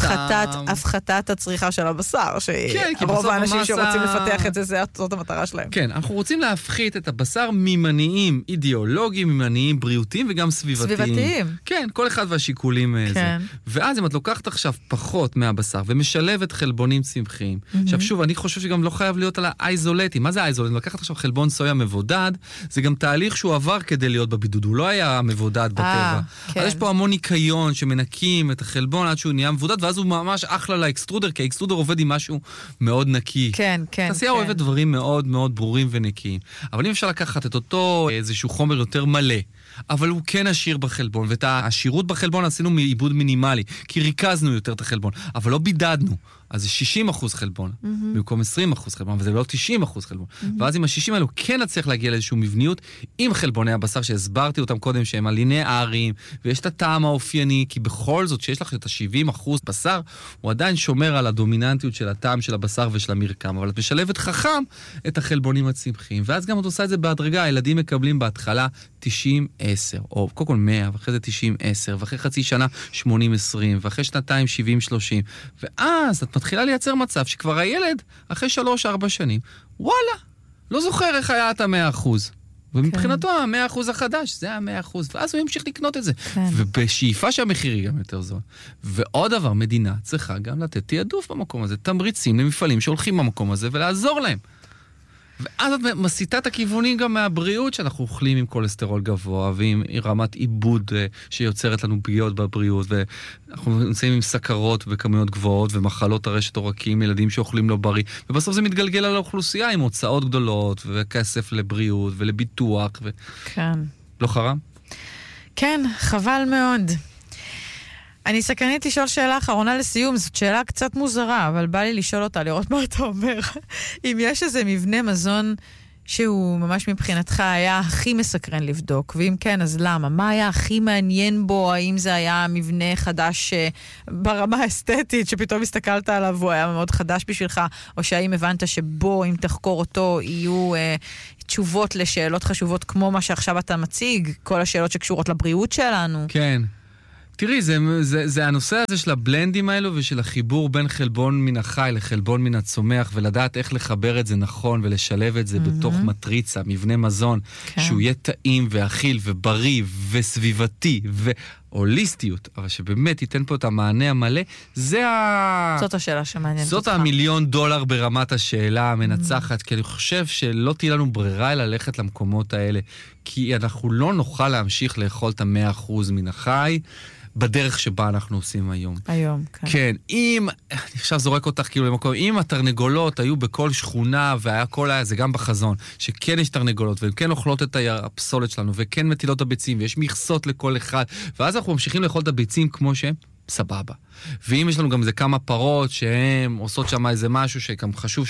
הפחתת הצריכה של הבשר, שרוב האנשים שרוצים לפתח את זה, זאת המטרה שלהם. כן, אנחנו רוצים להפחית את הבשר ממניעים אידיאולוגיים, ממניעים בריאותיים וגם סביבתיים. כן, כל אחד והשיקולים זה. ואז אם את לוקחת עכשיו פחות מהבשר ומשלבת חלבונים צמחיים, עכשיו שוב, אני חושב שגם לא חייב להיות על האיזולטים. מה זה האיזולטים? לקחת עכשיו חלבון סויה מבודד, זה גם תהליך שהוא עבר כדי להיות בבידוד, הוא לא היה מבודד בטבע. אז יש פה המון ניקיון שמנקים את החלבון עד שהוא נהיה מבודד, ואז הוא ממש אחלה לאקסטרודר, כי האקסטרודר עובד עם משהו מאוד נקי. כן, כן. תעשייה אוהבת דברים מאוד מאוד ברורים ונקיים. אבל אם אפשר לקחת את אותו איזשהו חומר יותר מלא, אבל הוא כן עשיר בחלבון, ואת העשירות בחלבון עשינו מעיבוד מינימלי, כי ריכזנו יותר את החלבון, אבל לא בידדנו. אז זה 60% חלבון, במקום 20% חלבון, אבל זה לא 90% חלבון. ואז עם ה-60 האלו כן נצליח להגיע לאיזשהו מבניות עם חלבוני הבשר שהסברתי אותם קודם, שהם הלינאריים, ויש את הטעם האופייני, כי בכל זאת שיש לך את ה-70% בשר, הוא עדיין שומר על הדומיננטיות של הטעם של הבשר ושל המרקם, אבל את משלבת חכם את החלבונים הצמחיים, ואז גם את עושה את זה בהדרגה, הילדים מקבלים בהתחלה 90-10, או קודם כל 100, ואחרי זה 90-10, ואחרי חצי שנה 80-20, ואחרי שנתיים 70-30, ואז את מתחילה לייצר מצב שכבר הילד, אחרי 3-4 שנים, וואלה, לא זוכר איך היה את ה-100%. ומבחינתו ה-100% החדש, זה ה-100%, ואז הוא ימשיך לקנות את זה. ובשאיפה שהמחיר היא גם יותר זול. ועוד דבר, מדינה צריכה גם לתת תיעדוף במקום הזה, תמריצים למפעלים שהולכים במקום הזה ולעזור להם. ואז את מסיטה את הכיוונים גם מהבריאות, שאנחנו אוכלים עם קולסטרול גבוה, ועם רמת עיבוד שיוצרת לנו פגיעות בבריאות, ואנחנו נמצאים עם סכרות בכמויות גבוהות, ומחלות הרשת עורקים, ילדים שאוכלים לא בריא, ובסוף זה מתגלגל על האוכלוסייה, עם הוצאות גדולות, וכסף לבריאות, ולביטוח, כן. לא חרם? כן, חבל מאוד. אני סקרנית לשאול שאלה אחרונה לסיום, זאת שאלה קצת מוזרה, אבל בא לי לשאול אותה, לראות מה אתה אומר. אם יש איזה מבנה מזון שהוא ממש מבחינתך היה הכי מסקרן לבדוק, ואם כן, אז למה? מה היה הכי מעניין בו? האם זה היה מבנה חדש ברמה האסתטית, שפתאום הסתכלת עליו והוא היה מאוד חדש בשבילך, או שהאם הבנת שבו, אם תחקור אותו, יהיו תשובות לשאלות חשובות כמו מה שעכשיו אתה מציג, כל השאלות שקשורות לבריאות שלנו? כן. תראי, זה הנושא הזה של הבלנדים האלו ושל החיבור בין חלבון מן החי לחלבון מן הצומח, ולדעת איך לחבר את זה נכון ולשלב את זה בתוך מטריצה, מבנה מזון, שהוא יהיה טעים ואכיל ובריא וסביבתי והוליסטיות, אבל שבאמת ייתן פה את המענה המלא, זאת השאלה שמעניינת אותך. זאת $1,000,000 ברמת השאלה המנצחת, כי אני חושב שלא תהיה לנו ברירה אלא ללכת למקומות האלה, כי אנחנו לא נוכל להמשיך לאכול את 100% מן החי, בדרך שבה אנחנו עושים היום. היום, כן. כן, אם, אני עכשיו זורק אותך כאילו למקום, אם התרנגולות היו בכל שכונה, והיה כל היה, זה גם בחזון, שכן יש תרנגולות, והן כן אוכלות את הפסולת שלנו, וכן מטילות את הביצים, ויש מכסות לכל אחד, ואז אנחנו ממשיכים לאכול את הביצים כמו שהם, סבבה. ואם יש לנו גם איזה כמה פרות שהן עושות שם איזה משהו שגם חשוב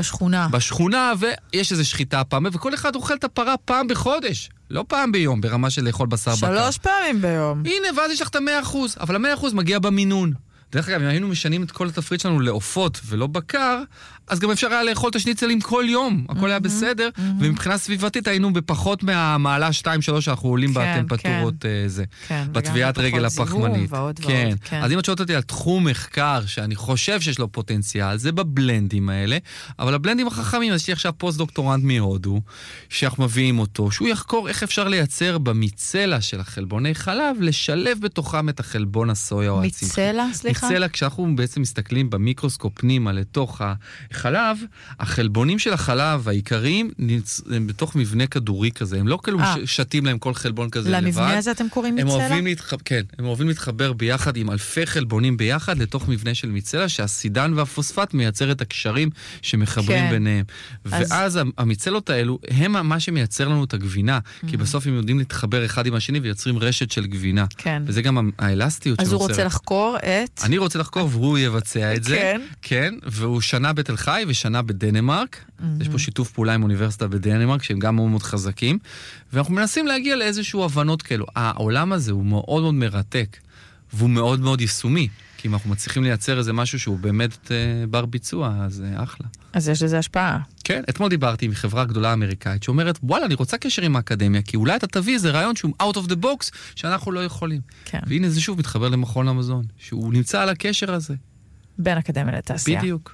בשכונה, ויש איזו שחיטה פעם, וכל אחד אוכל את הפרה פעם בחודש. לא פעם ביום, ברמה של לאכול בשר בקר. 3 פעמים ביום. הנה, ואז יש לך את 100%, אבל 100% מגיע במינון. דרך אגב, אם היינו משנים את כל התפריט שלנו לעופות ולא בקר, אז גם אפשר היה לאכול את השניצלים כל יום. הכל היה בסדר, ומבחינה סביבתית היינו בפחות מהמעלה 2-3 שאנחנו עולים בטמפרטורות זה. בטביעת רגל הפחמנית. כן. אז אם את שואלת אותי על תחום מחקר שאני חושב שיש לו פוטנציאל, זה בבלנדים האלה, אבל הבלנדים החכמים, אז יש לי עכשיו פוסט-דוקטורנט מהודו, שאנחנו מביאים אותו, שהוא יחקור איך אפשר לייצר במיצלה של החלבוני חלב, לשלב בתוכם את החלבון הסויה או הצמחי. מיצלה, סליחה? מיצלה, כשאנחנו בעצם מסתכלים במיקרוסקופ פנימה לתוך החלב, החלבונים של החלב העיקריים הם בתוך מבנה כדורי כזה, הם לא כאילו שתים להם כל חלבון כזה לבד. למבנה הזה אתם קוראים מיצלה? כן, הם אוהבים להתחבר ביחד עם אלפי חלבונים ביחד לתוך מבנה של מיצלה, שהסידן והפוספט מייצר את הקשרים שמחברים ביניהם. ואז המיצלות האלו הם מה שמייצר לנו את הגבינה, כי בסוף הם יודעים להתחבר אחד עם השני ויוצרים רשת של גבינה. וזה גם האלסטיות אז הוא רוצה לחקור את... אני רוצה לחקור והוא יבצע את זה. כן, והוא שנה בתל חי ושנה בדנמרק. יש פה שיתוף פעולה עם אוניברסיטה בדנמרק, שהם גם מאוד מאוד חזקים, ואנחנו מנסים להגיע לאיזשהו הבנות כאלו. העולם הזה הוא מאוד מאוד מרתק, והוא מאוד מאוד יישומי, כי אם אנחנו מצליחים לייצר איזה משהו שהוא באמת בר ביצוע, אז אחלה. אז יש לזה השפעה. כן, אתמול דיברתי עם חברה גדולה אמריקאית, שאומרת, וואלה, אני רוצה קשר עם האקדמיה, כי אולי אתה תביא איזה רעיון שהוא out of the box, שאנחנו לא יכולים. כן. והנה זה שוב מתחבר למכון המזון, שהוא נמצא על הקשר הזה. בין אקדמיה לתעשייה. בדיוק.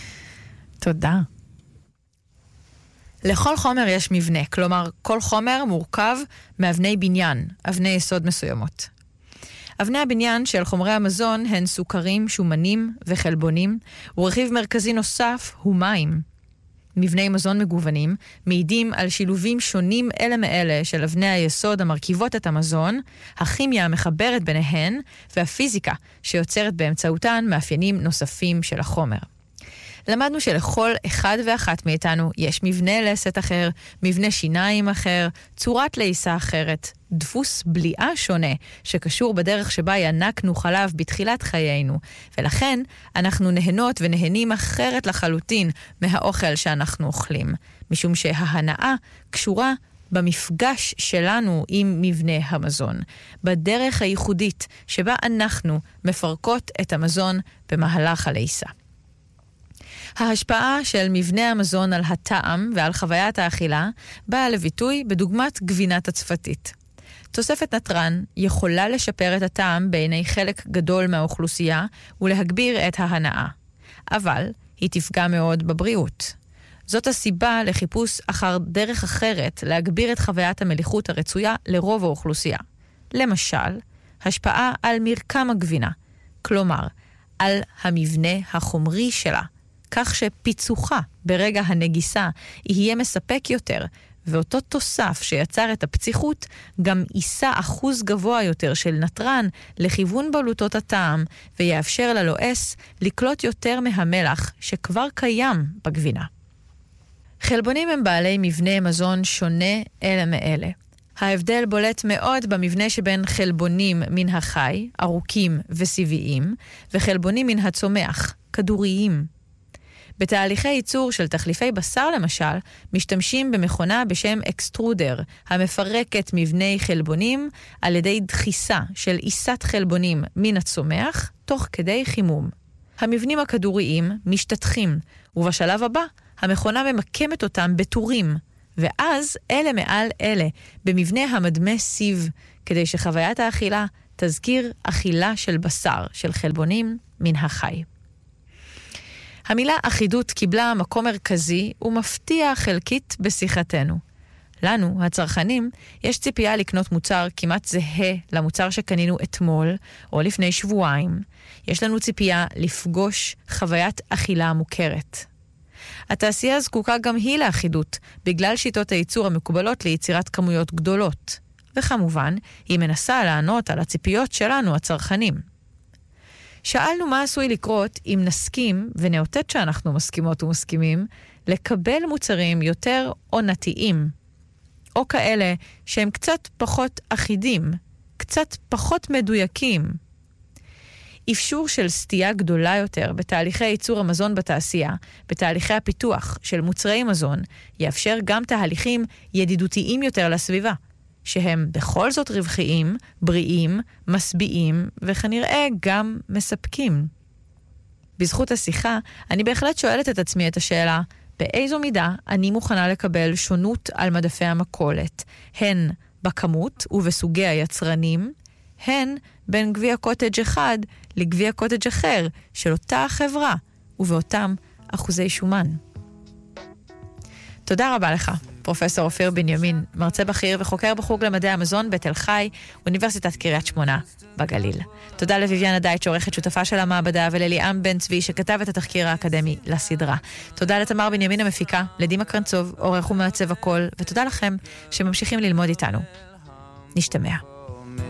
תודה. לכל חומר יש מבנה, כלומר, כל חומר מורכב מאבני בניין, אבני יסוד מסוימות. אבני הבניין של חומרי המזון הן סוכרים, שומנים וחלבונים, ורכיב מרכזי נוסף הוא מים. מבני מזון מגוונים מעידים על שילובים שונים אלה מאלה של אבני היסוד המרכיבות את המזון, הכימיה המחברת ביניהן והפיזיקה שיוצרת באמצעותן מאפיינים נוספים של החומר. למדנו שלכל אחד ואחת מאיתנו יש מבנה לסת אחר, מבנה שיניים אחר, צורת לעיסה אחרת, דפוס בליעה שונה שקשור בדרך שבה ינקנו חלב בתחילת חיינו, ולכן אנחנו נהנות ונהנים אחרת לחלוטין מהאוכל שאנחנו אוכלים, משום שההנאה קשורה במפגש שלנו עם מבנה המזון, בדרך הייחודית שבה אנחנו מפרקות את המזון במהלך הלעיסה. ההשפעה של מבנה המזון על הטעם ועל חוויית האכילה באה לביטוי בדוגמת גבינת הצפתית. תוספת נטרן יכולה לשפר את הטעם בעיני חלק גדול מהאוכלוסייה ולהגביר את ההנאה, אבל היא תפגע מאוד בבריאות. זאת הסיבה לחיפוש אחר דרך אחרת להגביר את חוויית המליחות הרצויה לרוב האוכלוסייה. למשל, השפעה על מרקם הגבינה, כלומר, על המבנה החומרי שלה, כך שפיצוחה ברגע הנגיסה יהיה מספק יותר, ואותו תוסף שיצר את הפציחות גם יישא אחוז גבוה יותר של נטרן לכיוון בלוטות הטעם, ויאפשר ללועס לקלוט יותר מהמלח שכבר קיים בגבינה. חלבונים הם בעלי מבנה מזון שונה אלה מאלה. ההבדל בולט מאוד במבנה שבין חלבונים מן החי, ארוכים וסיביים, וחלבונים מן הצומח, כדוריים. בתהליכי ייצור של תחליפי בשר למשל, משתמשים במכונה בשם אקסטרודר, המפרקת מבני חלבונים על ידי דחיסה של עיסת חלבונים מן הצומח, תוך כדי חימום. המבנים הכדוריים משתתחים, ובשלב הבא המכונה ממקמת אותם בטורים, ואז אלה מעל אלה, במבנה המדמה סיב, כדי שחוויית האכילה תזכיר אכילה של בשר, של חלבונים מן החי. המילה אחידות קיבלה מקום מרכזי ומפתיע חלקית בשיחתנו. לנו, הצרכנים, יש ציפייה לקנות מוצר כמעט זהה למוצר שקנינו אתמול או לפני שבועיים. יש לנו ציפייה לפגוש חוויית אכילה מוכרת. התעשייה זקוקה גם היא לאחידות, בגלל שיטות הייצור המקובלות ליצירת כמויות גדולות. וכמובן, היא מנסה לענות על הציפיות שלנו, הצרכנים. שאלנו מה עשוי לקרות אם נסכים, ונאותת שאנחנו מסכימות ומסכימים, לקבל מוצרים יותר עונתיים, או כאלה שהם קצת פחות אחידים, קצת פחות מדויקים. אפשור של סטייה גדולה יותר בתהליכי ייצור המזון בתעשייה, בתהליכי הפיתוח של מוצרי מזון, יאפשר גם תהליכים ידידותיים יותר לסביבה, שהם בכל זאת רווחיים, בריאים, משביעים, וכנראה גם מספקים. בזכות השיחה, אני בהחלט שואלת את עצמי את השאלה, באיזו מידה אני מוכנה לקבל שונות על מדפי המכולת, הן בכמות ובסוגי היצרנים, הן בין גביע קוטג' אחד לגביע קוטג' אחר של אותה החברה, ובאותם אחוזי שומן. תודה רבה לך, פרופסור אופיר בנימין, מרצה בכיר וחוקר בחוג למדעי המזון בתל חי, אוניברסיטת קריית שמונה בגליל. תודה לויביאנה דייט, שעורכת שותפה של המעבדה, ולליאם בן צבי, שכתב את התחקיר האקדמי לסדרה. תודה לתמר בנימין המפיקה, לדימה קרנצוב, עורך ומעצב הכל, ותודה לכם שממשיכים ללמוד איתנו. נשתמע.